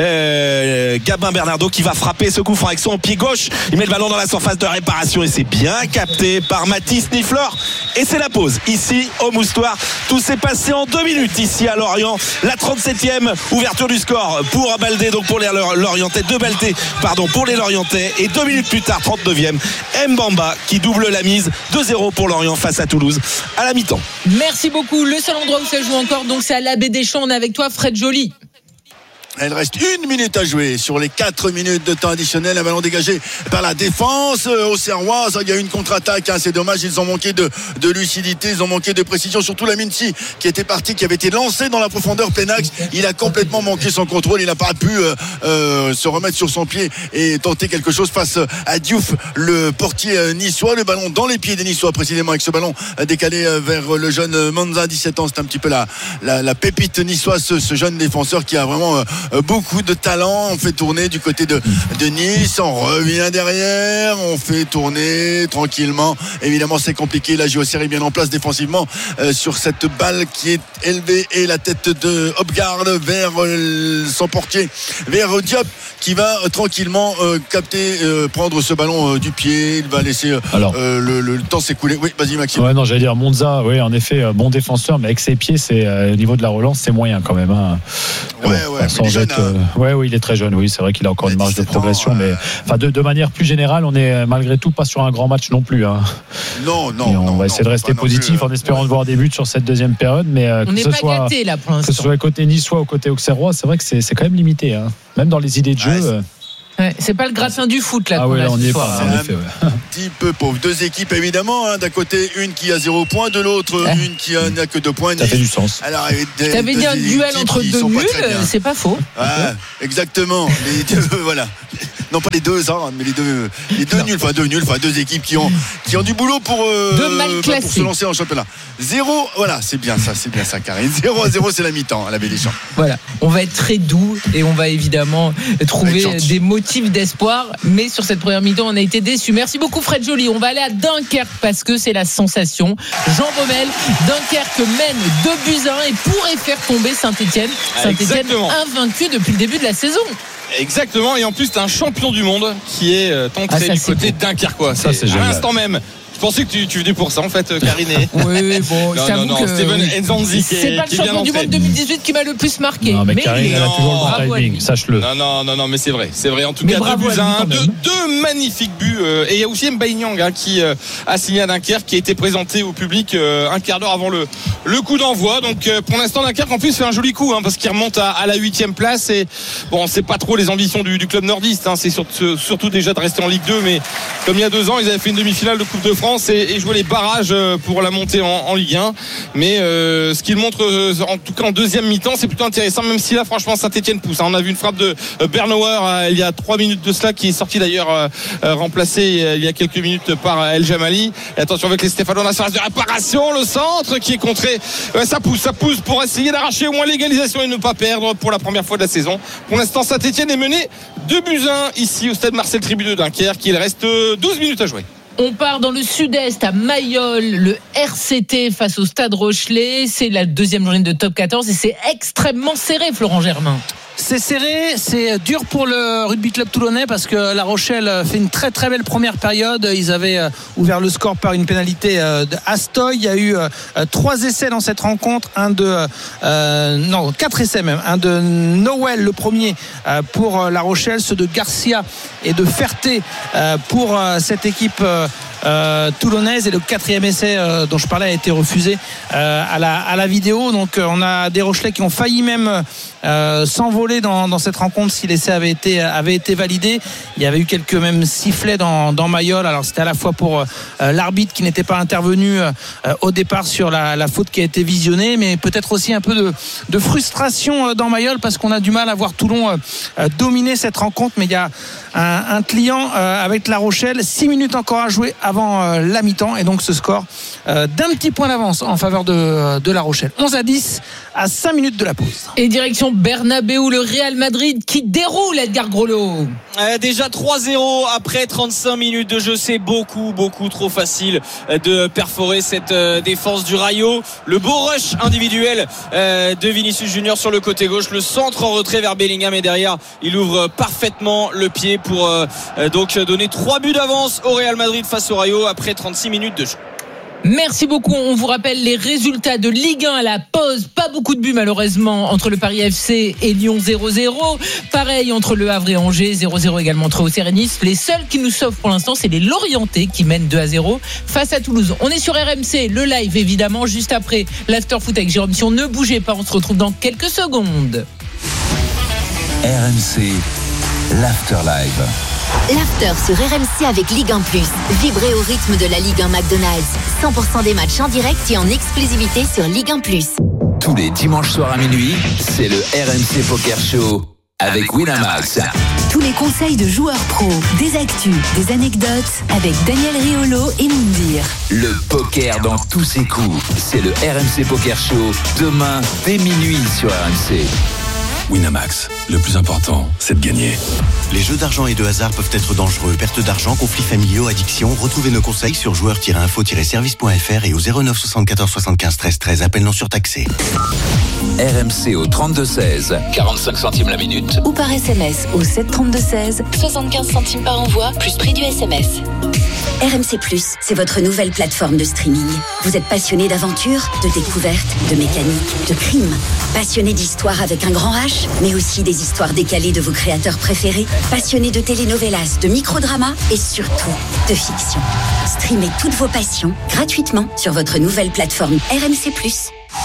euh, Gabin Bernardo, qui va frapper ce coup franc avec son pied gauche. Il met le ballon dans la surface de réparation et c'est bien capté par Mathis Niflor. Et c'est la pause ici au Moustoir. Tout s'est passé en deux minutes ici à Lorient. La trente-septième ouverture du score pour Baldé, donc pour les Lorientais. Deux Baldé, pardon, pour les Lorientais. Et deux minutes plus tard, trente-neuvième, Mbamba qui double la mise. deux zéro pour Lorient face à Toulouse à la mi-temps. Merci beaucoup. Le seul endroit où ça joue encore, donc c'est à l'Abbé Deschamps. On est avec toi, Fred Joly. Il reste une minute à jouer sur les quatre minutes de temps additionnel. Un ballon dégagé par la défense au Serrois. Il y a eu une contre-attaque, hein. C'est dommage, ils ont manqué de, de lucidité, ils ont manqué de précision, surtout la Mincy qui était parti, qui avait été lancé dans la profondeur plein axe. Il a complètement manqué son contrôle, il n'a pas pu euh, euh, se remettre sur son pied et tenter quelque chose face à Diouf, le portier niçois. Le ballon dans les pieds des Niçois, précisément, avec ce ballon décalé vers le jeune Manza, dix-sept ans. C'est un petit peu la, la, la pépite niçoise, ce, ce jeune défenseur qui a vraiment euh, beaucoup de talent. On fait tourner du côté de, de Nice, on revient derrière, on fait tourner tranquillement. Évidemment, c'est compliqué. La J O C R est bien en place défensivement euh, sur cette balle qui est élevée, et la tête de Hopgard vers euh, son portier, vers Diop, qui va euh, tranquillement euh, capter, euh, prendre ce ballon euh, du pied. Il va laisser euh, Alors, euh, le, le, le temps s'écouler. Oui, vas-y Maxime. Ouais, non, j'allais dire Monza, oui, en effet, euh, bon défenseur, mais avec ses pieds, c'est euh, au niveau de la relance, c'est moyen quand même. Hein. Ouais, bon, ouais, sans mais jeune, être, euh, ouais, oui, il est très jeune, oui, c'est vrai qu'il a encore une marge de progression, ans, mais enfin, de, de manière plus générale, on est malgré tout pas sur un grand match non plus. Hein. Non, non. Et on non, va essayer non, de rester positif plus, en espérant ouais. de voir des buts sur cette deuxième période, mais euh, on que n'est ce pas soit gâtés là pour l'instant. que ce soit côté niçois ou côté auxerrois, c'est vrai que c'est, c'est quand même limité, hein. Même dans les idées de jeu. Ouais, euh, Ouais, c'est pas le gratin du foot là. Ah ouais, là, on y est soir, pas. hein. En effet, ouais. Un petit peu pauvre. Deux équipes évidemment, hein. D'un côté une qui a zéro point, de l'autre Ouais. une qui a, n'a que deux points. Ça fait du sens. Alors, Je t'avais dit un duel entre deux nuls, c'est pas faux. Ouais, exactement. Les deux, voilà. Non, pas les deux, hein, mais les deux, les deux nuls, enfin deux nuls, enfin deux équipes qui ont, qui ont du boulot pour, euh, Deux mal bah, classés. pour se lancer en championnat. Zéro, voilà, c'est bien ça, c'est bien ça, Karine. Zéro à zéro, c'est la mi-temps à la Baie des Champs. Voilà, on va être très doux et on va évidemment trouver des motifs d'espoir. Mais sur cette première mi-temps, on a été déçus. Merci beaucoup Fred Joly. On va aller à Dunkerque parce que c'est la sensation. Jean Baumel, Dunkerque mène deux buts à un et pourrait faire tomber Saint-Etienne. Saint-Etienne invaincu depuis le début de la saison. Exactement, et en plus t'as un champion du monde qui est entré Ah, ça, du c'est côté beau. de Dunkerquois. Ça, c'est à génial. l'instant même. Je pensais que tu, tu venais pour ça en fait, Karine. Oui, bon, non, j'avoue non, non, que Steven oui. Nzonzi qui c'est est, pas le qui est bien champion du entré. monde deux mille dix-huit qui m'a le plus marqué. Non, mais Karine, il est- elle a toujours le bon bravo à lui. timing, sache-le. Non, non, non, non, mais c'est vrai, c'est vrai. En tout Mais cas, deux bravo buts à lui, à un, quand deux, même. deux magnifiques buts. euh, et il y a aussi Mbaye-Niang hein, qui euh, a signé à Dunkerque, qui a été présenté au public euh, un quart d'heure avant le, le coup d'envoi. Donc euh, pour l'instant, Dunkerque en plus fait un joli coup hein, parce qu'il remonte à, à la huitième place. Et bon, c'est pas trop les ambitions du, du club nordiste. Hein, c'est sur, surtout déjà de rester en Ligue deux. Mais comme il y a deux ans, ils avaient fait une demi-finale de Coupe de France et, et joué les barrages euh, pour la montée en, en Ligue un. Mais euh, ce qu'il montre, euh, en tout cas en deuxième mi-temps, c'est plutôt intéressant. Même si là, franchement, Saint-Etienne pousse. Hein. On a vu une frappe de euh, Bernauer euh, il y a trois minutes de cela, qui est sorti d'ailleurs euh, euh, remplacé euh, il y a quelques minutes par euh, El Jamali. Et attention avec les Stéphanois, la surface de réparation, le centre qui est contré. Euh, ça pousse, ça pousse pour essayer d'arracher au moins l'égalisation et ne pas perdre pour la première fois de la saison. Pour l'instant, Saint-Etienne est mené deux buts à un ici au stade Marcel Tribuneux de Dunkerque. Il reste douze minutes à jouer. On part dans le sud-est à Mayol, le R C T face au Stade Rochelet. C'est la deuxième journée de top quatorze et c'est extrêmement serré, Florent Germain. C'est serré, c'est dur pour le rugby club toulonnais parce que La Rochelle fait une très très belle première période. Ils avaient ouvert le score par une pénalité de Astoy. Il y a eu trois essais dans cette rencontre, un de euh, non quatre essais même, un de Noël le premier pour La Rochelle, ceux de Garcia et de Ferté pour cette équipe Euh, toulonnaise, et le quatrième essai euh, dont je parlais a été refusé euh, à, la, à la vidéo. Donc euh, on a des Rochelais qui ont failli même euh, s'envoler dans, dans cette rencontre si l'essai avait été, avait été validé. Il y avait eu quelques même sifflets dans, dans Mayol. Alors c'était à la fois pour euh, l'arbitre qui n'était pas intervenu euh, au départ sur la, la faute qui a été visionnée, mais peut-être aussi un peu de, de frustration euh, dans Mayol parce qu'on a du mal à voir Toulon euh, dominer cette rencontre. Mais il y a un, un client euh, avec La Rochelle, six minutes encore à jouer avant euh, la mi-temps, et donc ce score euh, d'un petit point d'avance en faveur de, de La Rochelle. onze à dix à cinq minutes de la pause. Et direction Bernabéu, le Real Madrid qui déroule, Edgar Groslo. Euh, déjà trois zéro après trente-cinq minutes de jeu, c'est beaucoup beaucoup trop facile de perforer cette euh, défense du Rayo. Le beau rush individuel euh, de Vinicius Junior sur le côté gauche, le centre en retrait vers Bellingham, et derrière il ouvre parfaitement le pied pour euh, donc donner trois buts d'avance au Real Madrid face au Rayo après trente-six minutes de jeu. Merci beaucoup. On vous rappelle les résultats de Ligue un à la pause. Pas beaucoup de buts malheureusement entre le Paris F C et Lyon zéro zéro. Pareil entre Le Havre et Angers zéro zéro également entre Auxerre et Nice. Les seuls qui nous sauvent pour l'instant, c'est les Lorientais qui mènent deux à zéro face à Toulouse. On est sur R M C, le live évidemment, juste après l'After Foot avec Jérôme Sion. Ne bougez pas, on se retrouve dans quelques secondes. R M C, l'After Live. L'after sur R M C avec Ligue un plus. Vibrez au rythme de la Ligue un McDonald's. cent pour cent des matchs en direct et en exclusivité sur Ligue un plus. Tous les dimanches soirs à minuit, c'est le R M C Poker Show avec Winamax. Tous les conseils de joueurs pros, des actus, des anecdotes avec Daniel Riolo et Moundir. Le poker dans tous ses coups, c'est le R M C Poker Show demain dès minuit sur R M C. Winamax, le plus important, c'est de gagner. Les jeux d'argent et de hasard peuvent être dangereux. Perte d'argent, conflits familiaux, addiction. Retrouvez nos conseils sur joueurs tiret info tiret service point f r et au zéro neuf soixante-quatorze soixante-quinze treize treize. Appel non surtaxé. R M C au trente-deux seize, quarante-cinq centimes la minute. Ou par S M S au sept trente-deux seize, soixante-quinze centimes par envoi, plus prix du S M S. R M C plus, c'est votre nouvelle plateforme de streaming. Vous êtes passionné d'aventure, de découverte, de mécanique, de crime. Passionné d'histoire avec un grand H, mais aussi des histoires décalées de vos créateurs préférés. Passionné de telenovelas, de microdramas et surtout de fiction. Streamez toutes vos passions gratuitement sur votre nouvelle plateforme R M C plus.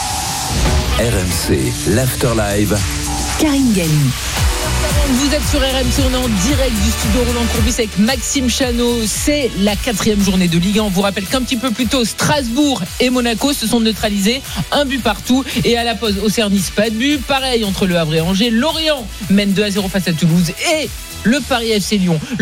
R M C, l'After Live. Karine Galli. Vous êtes sur R M C, on est en direct du studio Roland Courbis avec Maxime Chanot. C'est la quatrième journée de Ligue un. On vous rappelle qu'un petit peu plus tôt, Strasbourg et Monaco se sont neutralisés, un but partout. Et à la pause, Auxerre Nice, pas de but. Pareil entre Le Havre et Angers. Lorient mène deux à zéro face à Toulouse. Et le Paris F C Lyon.